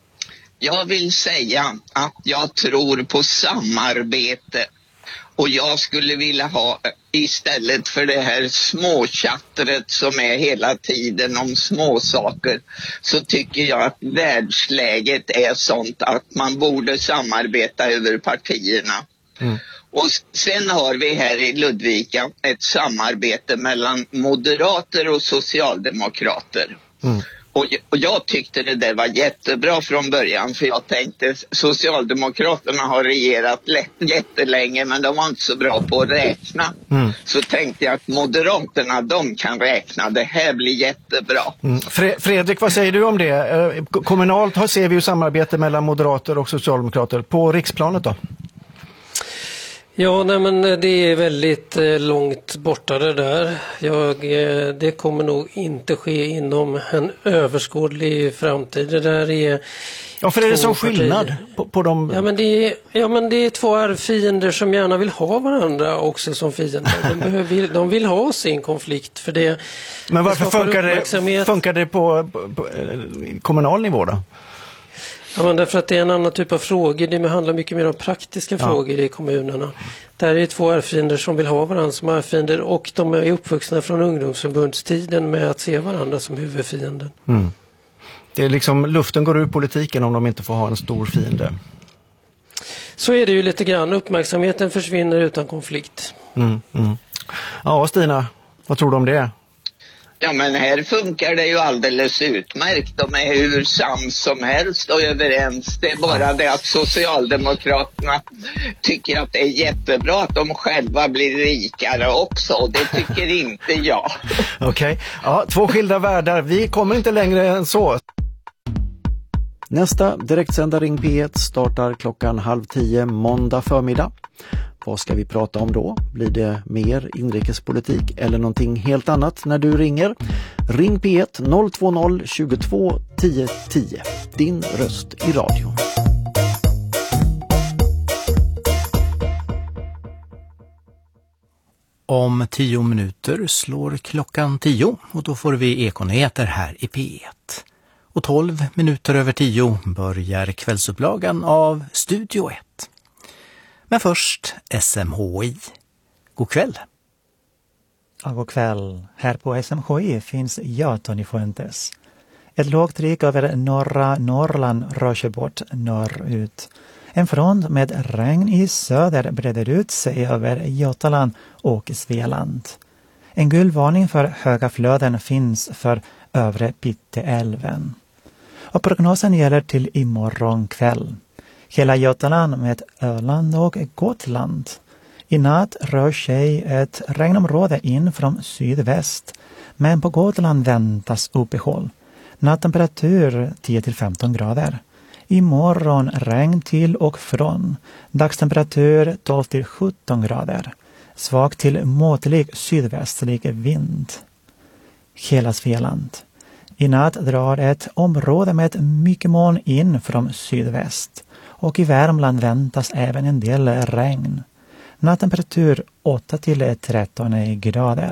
[SPEAKER 8] Jag vill säga att jag tror på samarbete, och jag skulle vilja ha, istället för det här småchattret som är hela tiden om småsaker, så tycker jag att världsläget är sånt att man borde samarbeta över partierna. Mm. Och sen har vi här i Ludvika ett samarbete mellan moderater och socialdemokrater. Mm. Och jag tyckte det där var jättebra från början, för jag tänkte Socialdemokraterna har regerat jättelänge men de var inte så bra på att räkna. Mm. Så tänkte jag att Moderaterna, de kan räkna, det här blir jättebra. Mm.
[SPEAKER 4] Fredrik, vad säger du om det? Kommunalt har ser vi ju samarbete mellan moderater och socialdemokrater. På riksplanet då?
[SPEAKER 6] Ja, nej, men det är väldigt eh, långt borta det där. Jag, eh, det kommer nog inte ske inom en överskådlig framtid. Det där är
[SPEAKER 4] ja, för är det som skillnad på, på de...
[SPEAKER 6] Ja men, det är, ja, men det är två arvfiender som gärna vill ha varandra också som fiender. De, behöver, de vill ha sin konflikt för det.
[SPEAKER 4] Men varför det funkar, det, funkar det på, på, på kommunal nivå då?
[SPEAKER 6] Ja, men därför att det är en annan typ av frågor. Det handlar mycket mer om praktiska ja. frågor i kommunerna. Där är det två ärfiender som vill ha varandra som ärfiender, och de är uppvuxna från ungdomsförbundstiden med att se varandra som huvudfienden. Mm.
[SPEAKER 4] Det är liksom, luften går ur politiken om de inte får ha en stor fiende.
[SPEAKER 6] Så är det ju lite grann. Uppmärksamheten försvinner utan konflikt.
[SPEAKER 4] Mm, mm. Ja, Stina, vad tror du om det?
[SPEAKER 8] Ja, men här funkar det ju alldeles utmärkt. De är hur sams som helst och överens. Det är bara det att Socialdemokraterna tycker att det är jättebra att de själva blir rikare också. Och det tycker inte jag.
[SPEAKER 4] Okej, okay. Ja, två skilda världar. Vi kommer inte längre än så. Nästa direktsända Ring P ett startar klockan halv tio måndag förmiddag. Vad ska vi prata om då? Blir det mer inrikespolitik eller någonting helt annat när du ringer? Ring P ett noll två noll tjugotvå tio tio. Din röst i radio.
[SPEAKER 9] Om tio minuter slår klockan tio och då får vi Ekonyheter här i P ett. Och tolv minuter över tio börjar kvällsupplagan av Studio ett. Men först S M H I. God kväll.
[SPEAKER 10] Ja, god kväll. Här på S M H I finns jag, Tony Fuentes. Ett lågtryck över norra Norrland rör sig bort norrut. En front med regn i söder breder ut sig över Götaland och Svealand. En gul varning för höga flöden finns för övre Piteälven. Och prognosen gäller till imorgon kväll. Hela Götaland med Öland och Gotland. I natt rör sig ett regnområde in från sydväst. Men på Gotland väntas uppehåll. Nattemperatur tio till femton grader. Imorgon regn till och från. Dagstemperatur tolv till sjutton grader. Svag till måttlig sydvästlig vind. Hela Svealand. I natt drar ett område med mycket moln in från sydväst. Och i Värmland väntas även en del regn. Nattemperatur åtta till tretton grader.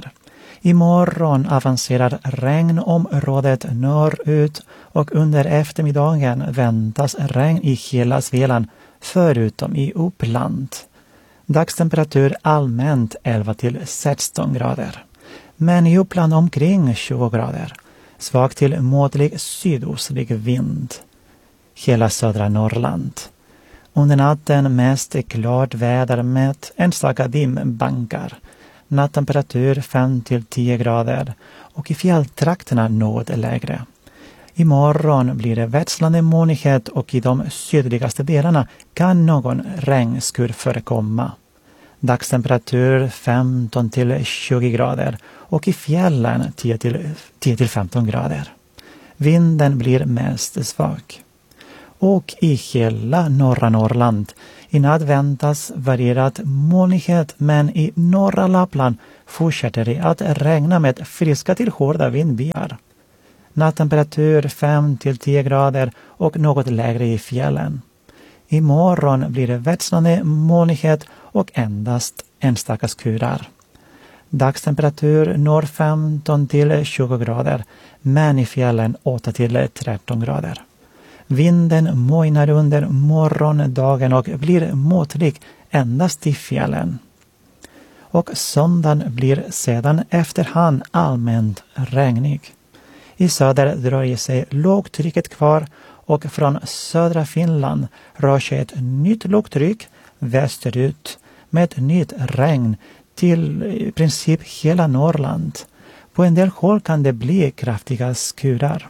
[SPEAKER 10] Imorgon avancerar regnområdet norrut och under eftermiddagen väntas regn i hela Svealand förutom i Uppland. Dagstemperatur allmänt elva till sexton grader. Men i Uppland omkring tjugo grader. Svag till måttlig sydostlig vind. Hela södra Norrland. Under natten mest klart väder med enstaka dimbankar. Nattemperatur fem till tio grader och i fjälltrakterna något lägre. Imorgon blir det växlande molnighet och i de sydligaste delarna kan någon regnskur förekomma. Dagstemperatur femton till tjugo grader och i fjällen tio till femton grader. Vinden blir mest svag. Och i hela norra Norrland i natt väntas varierad molnighet, men i norra Lappland fortsätter det att regna med friska till hårda vindbyar. Nattemperatur fem till tio grader och något lägre i fjällen. Imorgon blir det växlande molnighet och endast enstaka skurar. Dagstemperatur når femton till tjugo grader, men i fjällen åtta till tretton grader. Vinden mojnar under morgondagen och blir måttlig endast i fjällen. Och söndagen blir sedan efterhand allmänt regnig. I söder dröjer sig lågtrycket kvar och från södra Finland rör sig ett nytt lågtryck västerut med ett nytt regn till i princip hela Norrland. På en del håll kan det bli kraftiga skurar.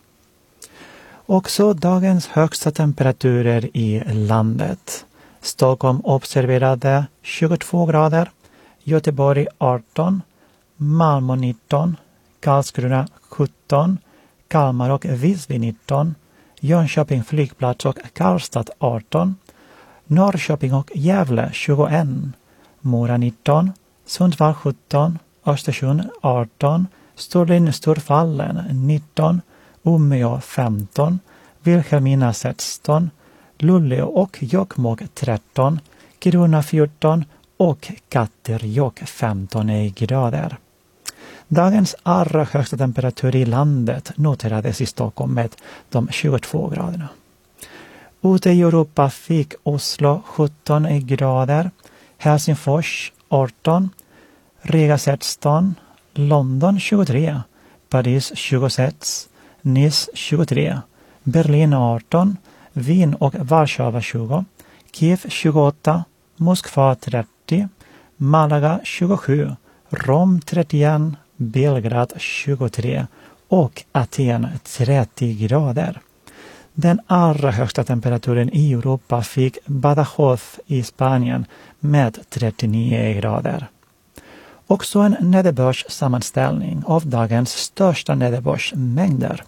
[SPEAKER 10] Också dagens högsta temperaturer i landet. Stockholm observerade tjugotvå grader, Göteborg arton, Malmö nitton, Karlskrona sjutton, Kalmar och Visby nitton, Jönköping flygplats och Karlstad arton, Norrköping och Gävle tjugoett, Mora nitton, Sundsvall sjutton, Östersund arton, Storlien Storfallen nitton, Umeå femton, Vilhelmina sexton, Luleå och Jokkmokk tretton, Kiruna fjorton och Katterjåkk femton grader. Dagens allra högsta temperatur i landet noterades i Stockholm med de tjugotvå graderna. Ute i Europa fick Oslo sjutton grader, Helsingfors arton, Riga sexton, London tjugotre, Paris tjugosex, Nice tjugotre, Berlin arton, Wien och Warszawa tjugo, Kiev tjugoåtta, Moskva trettio, Malaga tjugosju, Rom trettioett, Belgrad tjugotre och Aten trettio grader. Den allra högsta temperaturen i Europa fick Badajoz i Spanien med trettionio grader. Också en nederbördssammanställning av dagens största nederbördsmängder.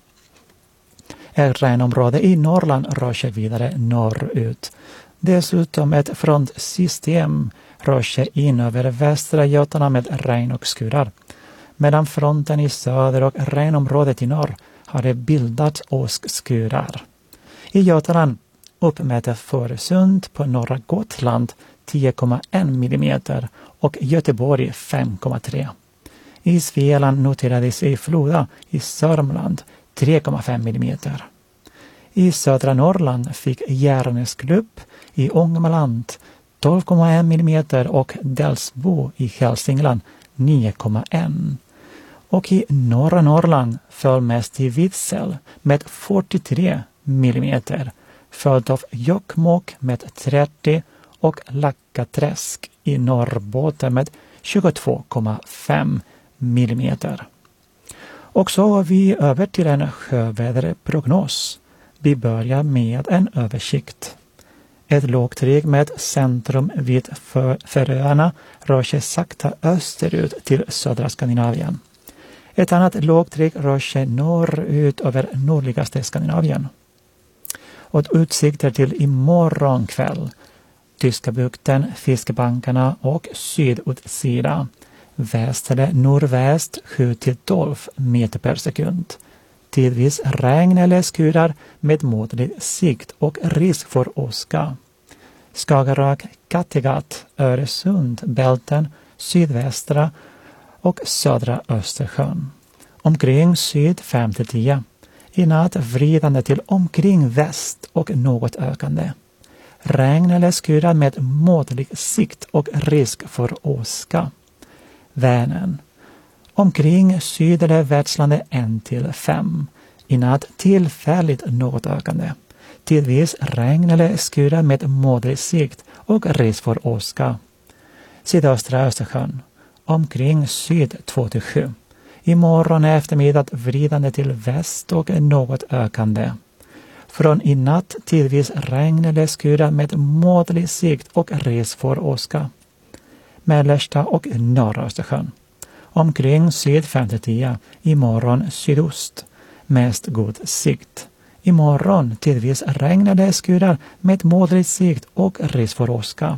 [SPEAKER 10] Ett regnområde i Norrland rör sig vidare norrut. Dessutom ett frontsystem rör sig in över västra Götaland med regn och skurar. Medan fronten i söder och regnområdet i norr har det bildats åskskurar. I Götaland uppmäter Fårösund på norra Gotland tio komma en millimeter och Göteborg fem komma tre. I Svealand noterades i Floda i Sörmland tre komma fem millimeter. I södra Norrland fick Järnesklubb i Ångermanland tolv komma en millimeter och Delsbo i Hälsingland nio komma ett. Och i norra Norrland föll mest i Vidsel med fyrtiotre millimeter, följt av Jokkmokk med trettio och Lackaträsk i Norrbotten med tjugotvå komma fem millimeter. Och så går vi över till en sjöväderprognos. Vi börjar med en översikt. Ett lågtryck med centrum vid Färöarna rör sig sakta österut till södra Skandinavien. Ett annat lågtryck rör sig norrut över nordligaste Skandinavien. Och utsikter till imorgon kväll. Tyska bukten, fiskebankarna och sydutsida. Väst eller nordväst sju till tolv meter per sekund. Tidvis regn eller skurar med måttlig sikt och risk för åska. Skagerrak, Kattegatt, Öresund, Bälten, sydvästra och södra Östersjön. Omkring syd fem till tio. I natt vridande till omkring väst och något ökande. Regn eller skyar med måttlig sikt och risk för åska. Vänern. Omkring syd eller växlande en till fem. I natt tillfälligt något ökande. Tidvis regn eller skyar med måttlig sikt och risk för åska. Sydöstra Östersjön. Omkring syd två till sju. Imorgon eftermiddag vridande till väst och något ökande. Från i natt tidvis regn eller skyar med måttlig sikt och risk för åska. Mellersta och norra Östersjön. Omkring syd fem till tio. Imorgon sydost. Mest god sikt. Imorgon tidvis regn eller skyar med måttlig sikt och risk för åska.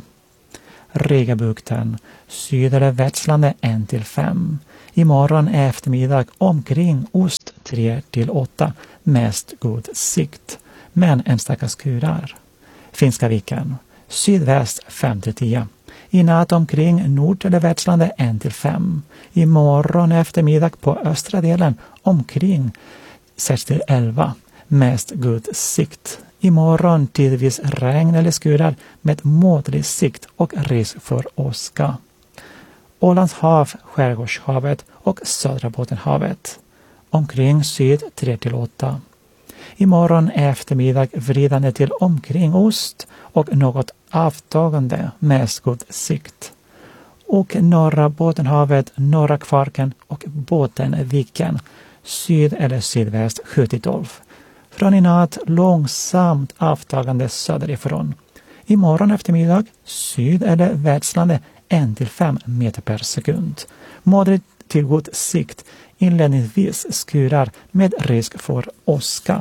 [SPEAKER 10] Rigabukten. Syd eller växlande en till fem. Imorgon eftermiddag omkring ost tre till åtta. Mest god sikt. Men enstaka skurar. Finska viken. Sydväst fem till tio. I natt omkring nord eller växlande en till fem. Imorgon eftermiddag på östra delen omkring sex till elva. Mest god sikt. Imorgon tidvis regn eller skurar med måttlig sikt och risk för åska. Ålands hav, Skärgårdshavet och södra Bottenhavet. Omkring syd tre till åtta. Imorgon eftermiddag vridande till omkring ost och något avtagande med god sikt. Och norra Bottenhavet, norra Kvarken och Bottenviken. Syd eller sydväst sju till tolv. Från i natt långsamt avtagande söderifrån. Imorgon eftermiddag syd eller växlande en till fem meter per sekund. Moderat till god sikt. Inledningsvis skurar med risk för åska.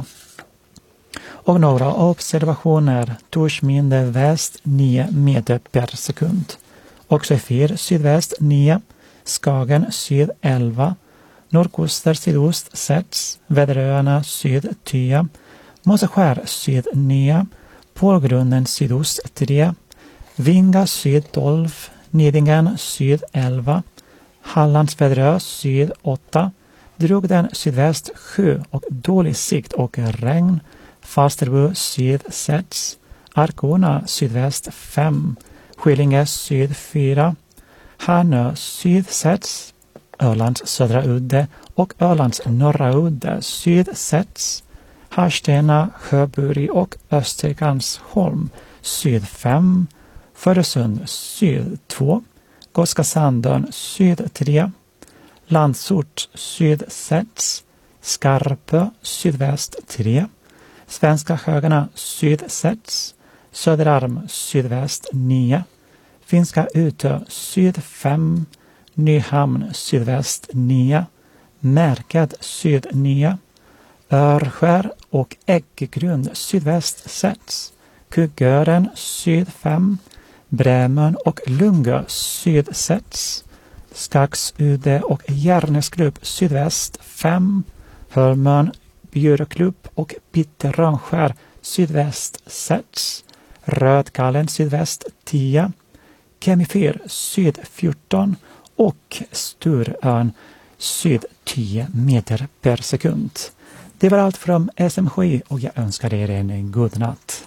[SPEAKER 10] Och några observationer. Torsminde väst nio meter per sekund. Oxefyr sydväst nio. Skagen syd elva. Nordkuster sydost sex. Väderöarna syd tio. Moseskär syd nio. Pålgrunden sydost tre. Vinga syd tolv. Nidingen syd elva. Hallandsväderö syd åtta. Drugden sydväst sju och dålig sikt och regn. Falsterbo syd sex. Arkona sydväst fem. Skillinge syd fyra. Hanö syd sex. Ölands södra udde och Ölands norra udde syd sex. Harstena, Sjöburi och Östergansholm syd fem. Föresund syd två. Gotska Sandön syd tre. Landsort syd sex. Skarpö sydväst tre. Svenska Högarna syd sex. Söderarm sydväst nio. Finska Utö syd fem. Nyhamn sydväst nio. Märket syd nio. Örskär och Äggegrund sydväst sex. Kuggören syd fem. Brämön och Lungö syd sex. Skaxude och Järnesklubb sydväst fem. Hölmön, Bjurklubb och Pitterönskär sydväst sex. Rödkallen sydväst tio. Kemifyr syd fjorton och Sturön syd tio meter per sekund. Det var allt från S M H I och jag önskar er en god natt.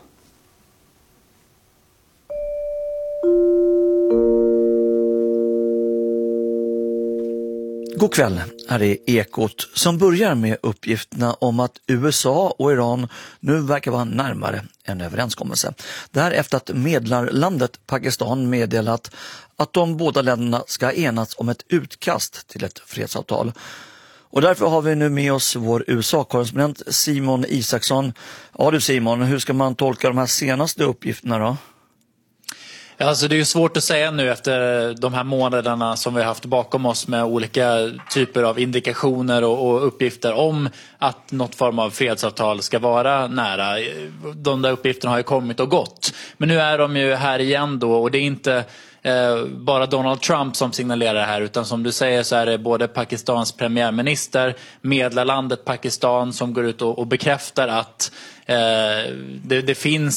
[SPEAKER 11] God kväll, här är Ekot som börjar med uppgifterna om att U S A och Iran nu verkar vara närmare en överenskommelse. Det här efter att medlarlandet Pakistan meddelat att de båda länderna ska enas om ett utkast till ett fredsavtal. Och därför har vi nu med oss vår U S A-korrespondent Simon Isaksson. Ja du Simon, hur ska man tolka de här senaste uppgifterna då?
[SPEAKER 12] Alltså det är ju svårt att säga nu efter de här månaderna som vi har haft bakom oss med olika typer av indikationer och, och uppgifter om att något form av fredsavtal ska vara nära. De där uppgifterna har ju kommit och gått. Men nu är de ju här igen då och det är inte eh, bara Donald Trump som signalerar det här utan som du säger så är det både Pakistans premiärminister, medlarlandet Pakistan som går ut och, och bekräftar att eh, det, det finns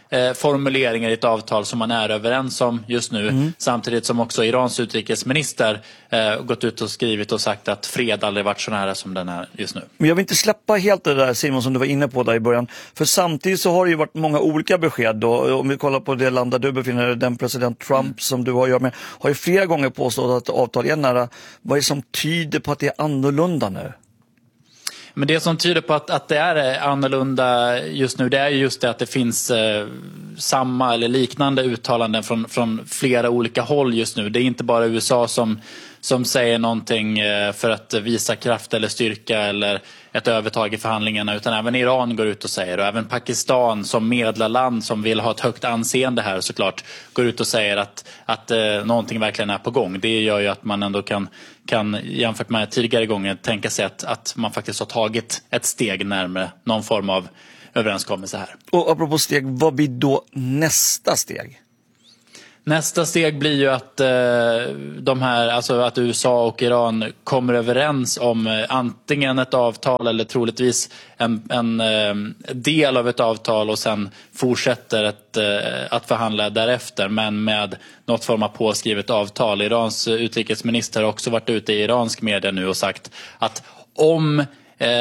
[SPEAKER 12] eh, formuleringar i ett avtal som man är överens om just nu. Mm. Samtidigt som också Irans utrikesminister eh, gått ut och skrivit och sagt att fred aldrig varit så nära som den är just nu.
[SPEAKER 11] Men jag vill inte släppa helt det där, Simon, som du var inne på där i början. För samtidigt så har det ju varit många olika besked då. Om vi kollar på det land där du befinner dig, den president Trump mm. som du har att göra med, har ju flera gånger påstått att avtal är nära. Vad är det som tyder på att det är annorlunda nu?
[SPEAKER 12] Men det som tyder på att, att det är annorlunda just nu, det är just det att det finns eh, samma eller liknande uttalanden från, från flera olika håll just nu. Det är inte bara U S A som, som säger någonting eh, för att visa kraft eller styrka eller ett övertag i förhandlingarna, utan även Iran går ut och säger, och även Pakistan som medlarland som vill ha ett högt anseende här såklart går ut och säger att, att eh, någonting verkligen är på gång. Det gör ju att man ändå kan, kan jämfört med tidigare gånger tänka sig att, att man faktiskt har tagit ett steg närmare någon form av överenskommelse här.
[SPEAKER 11] Och apropå steg, vad blir då nästa steg?
[SPEAKER 12] Nästa steg blir ju att eh, de här, alltså att U S A och Iran kommer överens om eh, antingen ett avtal eller troligtvis en, en eh, del av ett avtal och sen fortsätter ett, eh, att förhandla därefter, men med något form av påskrivet avtal. Irans utrikesminister har också varit ute i iransk media nu och sagt att om eh,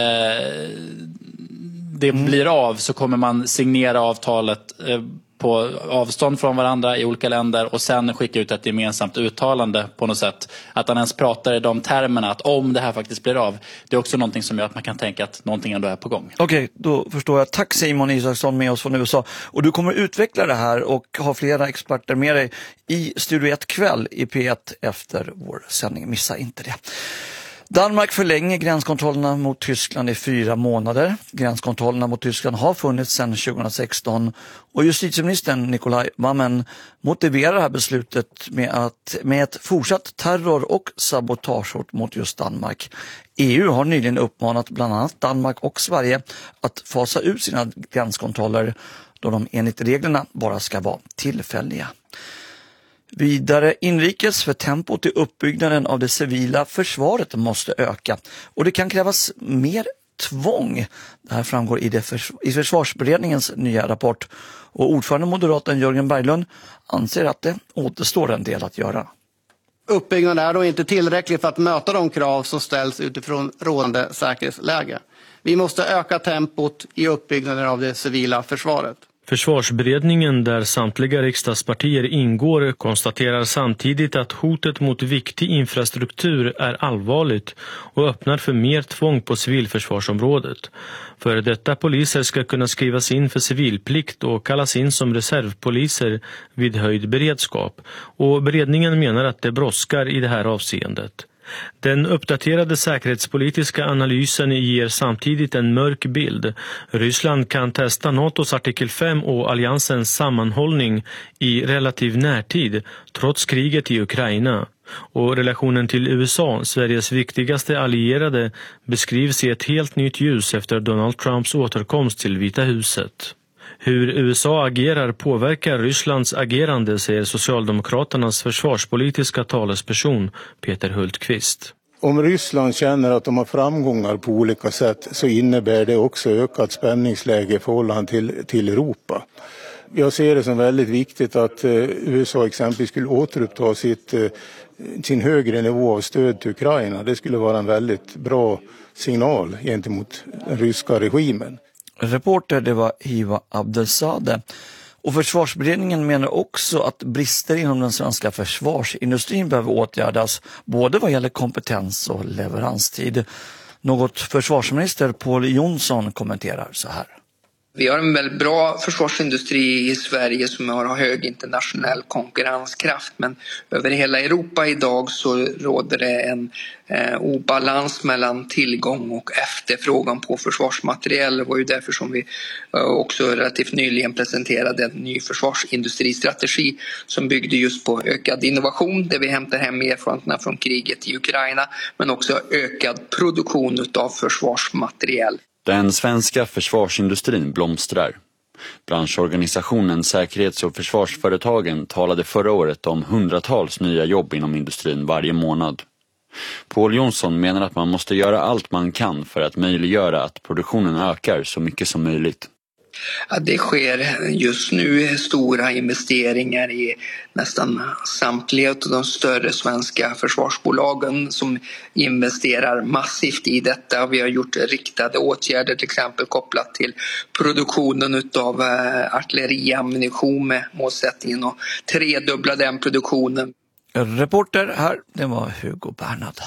[SPEAKER 12] det mm. blir av så kommer man signera avtalet eh, på avstånd från varandra i olika länder och sen skicka ut ett gemensamt uttalande på något sätt. Att han ens pratar i de termerna att om det här faktiskt blir av, det är också någonting som gör att man kan tänka att någonting ändå är på gång.
[SPEAKER 11] Okej, okay, då förstår jag. Tack Simon Isaksson med oss från U S A. Och du kommer utveckla det här och ha flera experter med dig i Studio ett kväll i P ett efter vår sändning. Missa inte det. Danmark förlänger gränskontrollerna mot Tyskland i fyra månader. Gränskontrollerna mot Tyskland har funnits sedan tjugohundrasexton och justitieministern Nikolaj Wammen motiverar det här beslutet med, att, med ett fortsatt terror- och sabotagehot mot just Danmark. E U har nyligen uppmanat bland annat Danmark och Sverige att fasa ut sina gränskontroller då de enligt reglerna bara ska vara tillfälliga. Vidare inrikes, för tempot i uppbyggnaden av det civila försvaret måste öka och det kan krävas mer tvång. Det här framgår i, det förs- i försvarsberedningens nya rapport och ordförande moderaten Jörgen Berglund anser att det återstår en del att göra.
[SPEAKER 13] Uppbyggnaden är då inte tillräcklig för att möta de krav som ställs utifrån rådande säkerhetsläge. Vi måste öka tempot i uppbyggnaden av det civila försvaret.
[SPEAKER 14] Försvarsberedningen, där samtliga riksdagspartier ingår, konstaterar samtidigt att hotet mot viktig infrastruktur är allvarligt och öppnar för mer tvång på civilförsvarsområdet. För detta poliser ska kunna skrivas in för civilplikt och kallas in som reservpoliser vid höjd beredskap. Och beredningen menar att det brådskar i det här avseendet. Den uppdaterade säkerhetspolitiska analysen ger samtidigt en mörk bild. Ryssland kan testa NATOs artikel fem och alliansens sammanhållning i relativ närtid trots kriget i Ukraina. Och relationen till U S A, Sveriges viktigaste allierade, beskrivs i ett helt nytt ljus efter Donald Trumps återkomst till Vita huset. Hur U S A agerar påverkar Rysslands agerande, säger Socialdemokraternas försvarspolitiska talesperson Peter Hultqvist.
[SPEAKER 15] Om Ryssland känner att de har framgångar på olika sätt så innebär det också ökat spänningsläge i förhållande till, till Europa. Jag ser det som väldigt viktigt att eh, U S A exempelvis skulle återuppta sitt, eh, sin högre nivå av stöd till Ukraina. Det skulle vara en väldigt bra signal gentemot den ryska regimen.
[SPEAKER 11] Reporter, det var Hiva Abdelzadeh. Och försvarsberedningen menar också att brister inom den svenska försvarsindustrin behöver åtgärdas, både vad gäller kompetens och leveranstid. Något försvarsminister Pål Jonsson kommenterar så här.
[SPEAKER 16] Vi har en väldigt bra försvarsindustri i Sverige som har hög internationell konkurrenskraft, men över hela Europa idag så råder det en eh, obalans mellan tillgång och efterfrågan på försvarsmateriel. Det var ju därför som vi eh, också relativt nyligen presenterade en ny försvarsindustristrategi som byggde just på ökad innovation där vi hämtar hem erfarenheterna från kriget i Ukraina, men också ökad produktion av försvarsmateriel.
[SPEAKER 17] Den svenska försvarsindustrin blomstrar. Branschorganisationen Säkerhets- och försvarsföretagen talade förra året om hundratals nya jobb inom industrin varje månad. Pål Jonsson menar att man måste göra allt man kan för att möjliggöra att produktionen ökar så mycket som möjligt.
[SPEAKER 16] Ja, det sker just nu stora investeringar i nästan samtliga av de större svenska försvarsbolagen som investerar massivt i detta. Vi har gjort riktade åtgärder till exempel kopplat till produktionen av artilleriammunition med målsättningen att tredubbla den produktionen.
[SPEAKER 11] Reporter här, det var Hugo Bernhard.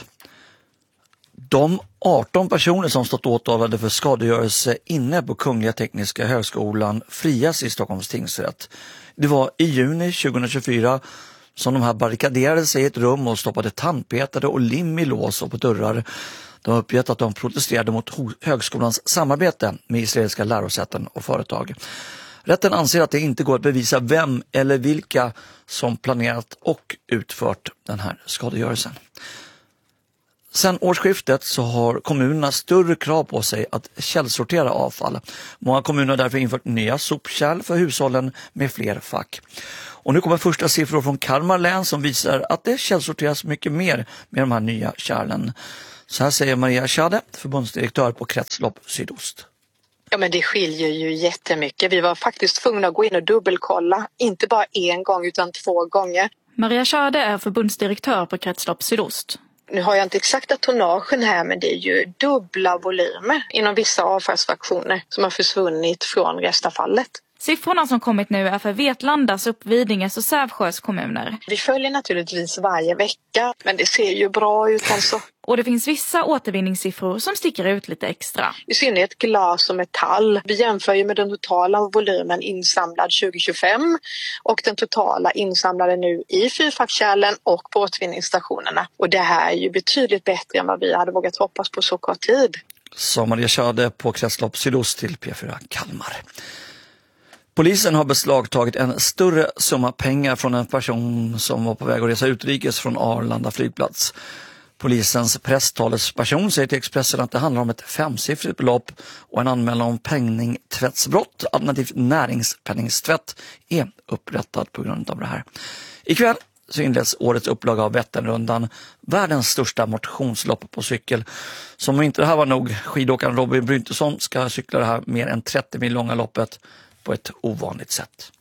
[SPEAKER 11] De arton personer som stått åtalade för skadegörelse inne på Kungliga Tekniska högskolan frias i Stockholms tingsrätt. Det var i juni tjugohundratjugofyra som de här barrikaderade sig i ett rum och stoppade tandpetare och lim i lås och på dörrar. De har uppgett att de protesterade mot högskolans samarbete med israeliska lärosäten och företag. Rätten anser att det inte går att bevisa vem eller vilka som planerat och utfört den här skadegörelsen. Sen årsskiftet så har kommunerna större krav på sig att källsortera avfall. Många kommuner har därför infört nya sopkärl för hushållen med fler fack. Och nu kommer första siffror från Kalmar län som visar att det källsorteras mycket mer med de här nya kärlen. Så här säger Maria Schade, förbundsdirektör på Kretslopp Sydost.
[SPEAKER 18] Ja, men det skiljer ju jättemycket. Vi var faktiskt tvungna att gå in och dubbelkolla. Inte bara en gång utan två gånger.
[SPEAKER 19] Maria Schade är förbundsdirektör på Kretslopp Sydost.
[SPEAKER 18] Nu har jag inte exakta tonnagen här, men det är ju dubbla volymer inom vissa avfallsfraktioner som har försvunnit från restavfallet.
[SPEAKER 19] Siffrorna som kommit nu är för Vetlandas, Uppvidinges och Sävsjös kommuner.
[SPEAKER 18] Vi följer naturligtvis varje vecka, men det ser ju bra ut alltså.
[SPEAKER 19] Och det finns vissa återvinningssiffror som sticker ut lite extra.
[SPEAKER 18] I synnerhet glas och metall. Vi jämför ju med den totala volymen insamlad tjugo tjugofem och den totala insamlade nu i fyrfackskärlen och på återvinningsstationerna. Och det här är ju betydligt bättre än vad vi hade vågat hoppas på så kort tid.
[SPEAKER 11] Som Maria Schade på Kretslopp Sydost till P fyra Kalmar. Polisen har beslagtagit en större summa pengar från en person som var på väg att resa utrikes från Arlanda flygplats. Polisens presstalesperson säger till Expressen att det handlar om ett femsiffrigt belopp och en anmälan om penningtvättsbrott, alternativt näringspenningstvätt, är upprättad på grund av det här. Ikväll så inleds årets upplaga av Vätternrundan, världens största motionslopp på cykel. Som om inte det här var nog, skidåkaren Robin Bryntesson ska cykla det här mer än trettio mil långa loppet på ett ovanligt sätt.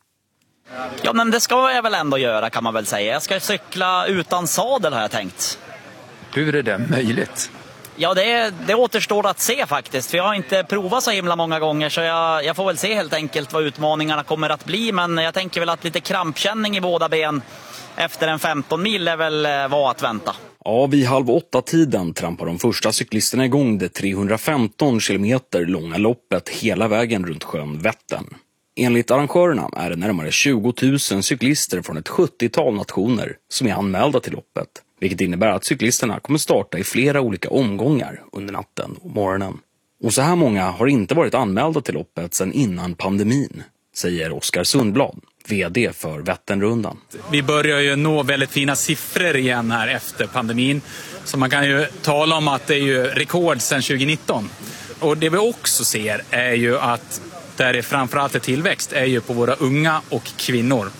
[SPEAKER 20] Ja, men det ska jag väl ändå göra, kan man väl säga. Jag ska cykla utan sadel, har jag tänkt.
[SPEAKER 2] Hur är det möjligt?
[SPEAKER 20] Ja, det, det återstår att se faktiskt. För jag har inte provat så himla många gånger, så jag, jag får väl se helt enkelt vad utmaningarna kommer att bli. Men jag tänker väl att lite krampkänning i båda ben efter en femton mil är väl vad att vänta.
[SPEAKER 21] Ja, vid halv åtta tiden trampar de första cyklisterna igång det trehundrafemton kilometer långa loppet hela vägen runt sjön Vättern. Enligt arrangörerna är det närmare tjugo tusen cyklister från ett sjuttiotal nationer som är anmälda till loppet. Vilket innebär att cyklisterna kommer starta i flera olika omgångar under natten och morgonen. Och så här många har inte varit anmälda till loppet sedan innan pandemin, säger Oskar Sundblad, vd för Vätternrundan.
[SPEAKER 22] Vi börjar ju nå väldigt fina siffror igen här efter pandemin. Så man kan ju tala om att det är ju rekord sedan tjugonitton. Och det vi också ser är ju att där det framförallt är tillväxt är ju på våra unga och kvinnor.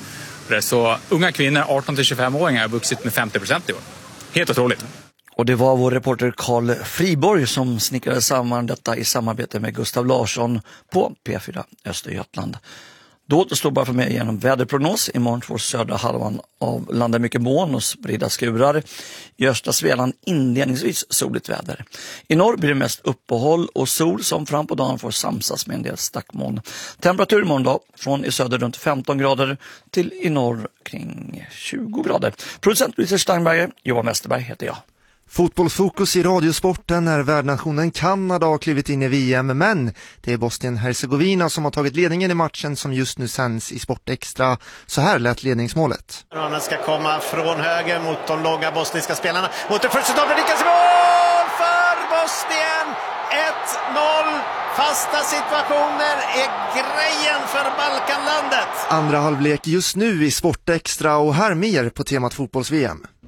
[SPEAKER 22] Så unga kvinnor, arton till tjugofem-åringar, har vuxit med femtio procent i år. Helt otroligt.
[SPEAKER 11] Och det var vår reporter Carl Friborg som snickrade samman detta i samarbete med Gustav Larsson på P fyra Östergötland. Då återstår bara för mig genom väderprognos. Imorgon får södra halvan av landet mycket moln och spridda skurar. I östra Svealand inledningsvis soligt väder. I norr blir det mest uppehåll och sol som fram på dagen får samsas med en del stackmoln. Temperatur imorgon då, från i söder runt femton grader till i norr kring tjugo grader. Producent Richard Steinberger, Johan Westerberg heter jag.
[SPEAKER 23] Fotbollsfokus i radiosporten när värdnationen Kanada har klivit in i V M, men det är Bosnien-Herzegovina som har tagit ledningen i matchen som just nu sänds i Sport Extra. Så här lät ledningsmålet.
[SPEAKER 24] Han ska komma från höger mot de långa bosniska spelarna. Mot det första stoppet, lyckas mål för Bosnien! ett noll. Fasta situationer är grejen för Balkanlandet.
[SPEAKER 23] Andra halvlek just nu i Sport Extra och här mer på temat fotbolls-V M.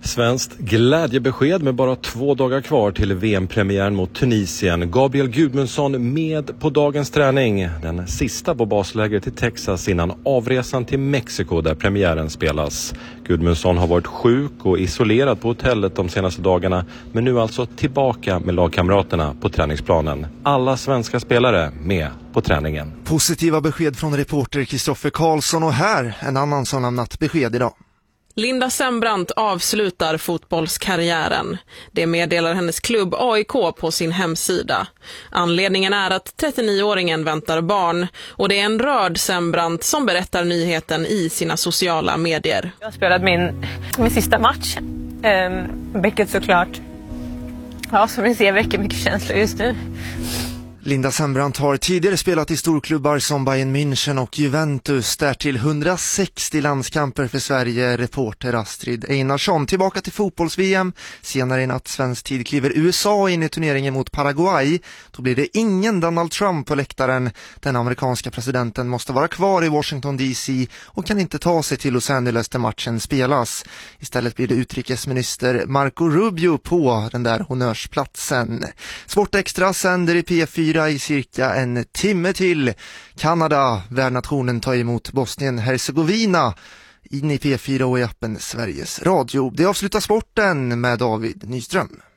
[SPEAKER 1] Svenskt glädjebesked med bara två dagar kvar till V M-premiären mot Tunisien. Gabriel Gudmundsson med på dagens träning. Den sista på baslägret i Texas innan avresan till Mexiko där premiären spelas. Gudmundsson har varit sjuk och isolerad på hotellet de senaste dagarna, men nu alltså tillbaka med lagkamraterna på träningsplanen. Alla svenska spelare med på träningen.
[SPEAKER 23] Positiva besked från reporter Kristoffer Karlsson, och här en annan som lämnat besked idag.
[SPEAKER 3] Linda Sembrant avslutar fotbollskarriären. Det meddelar hennes klubb A I K på sin hemsida. Anledningen är att trettionioåringen väntar barn, och det är en rörd Sembrant som berättar nyheten i sina sociala medier.
[SPEAKER 5] Jag har spelat min, min sista match, um, vilket såklart, ja, som ni ser, väcker mycket känslor just nu.
[SPEAKER 23] Linda Sembrant har tidigare spelat i storklubbar som Bayern München och Juventus, därtill hundrasextio landskamper för Sverige. Reporter Astrid Einarsson. Tillbaka till fotbolls-V M. Senare i natt svensk tid kliver U S A in i turneringen mot Paraguay. Då blir det ingen Donald Trump på läktaren. Den amerikanska presidenten måste vara kvar i Washington D C och kan inte ta sig till Los Angeles där matchen spelas. Istället blir det utrikesminister Marco Rubio på den där honnörsplatsen. Sportextra sänder i P fyra i cirka en timme till. Kanada, värdnationen, tar emot Bosnien-Hercegovina in i P fyra och i appen Sveriges Radio. Det avslutar sporten med David Nyström.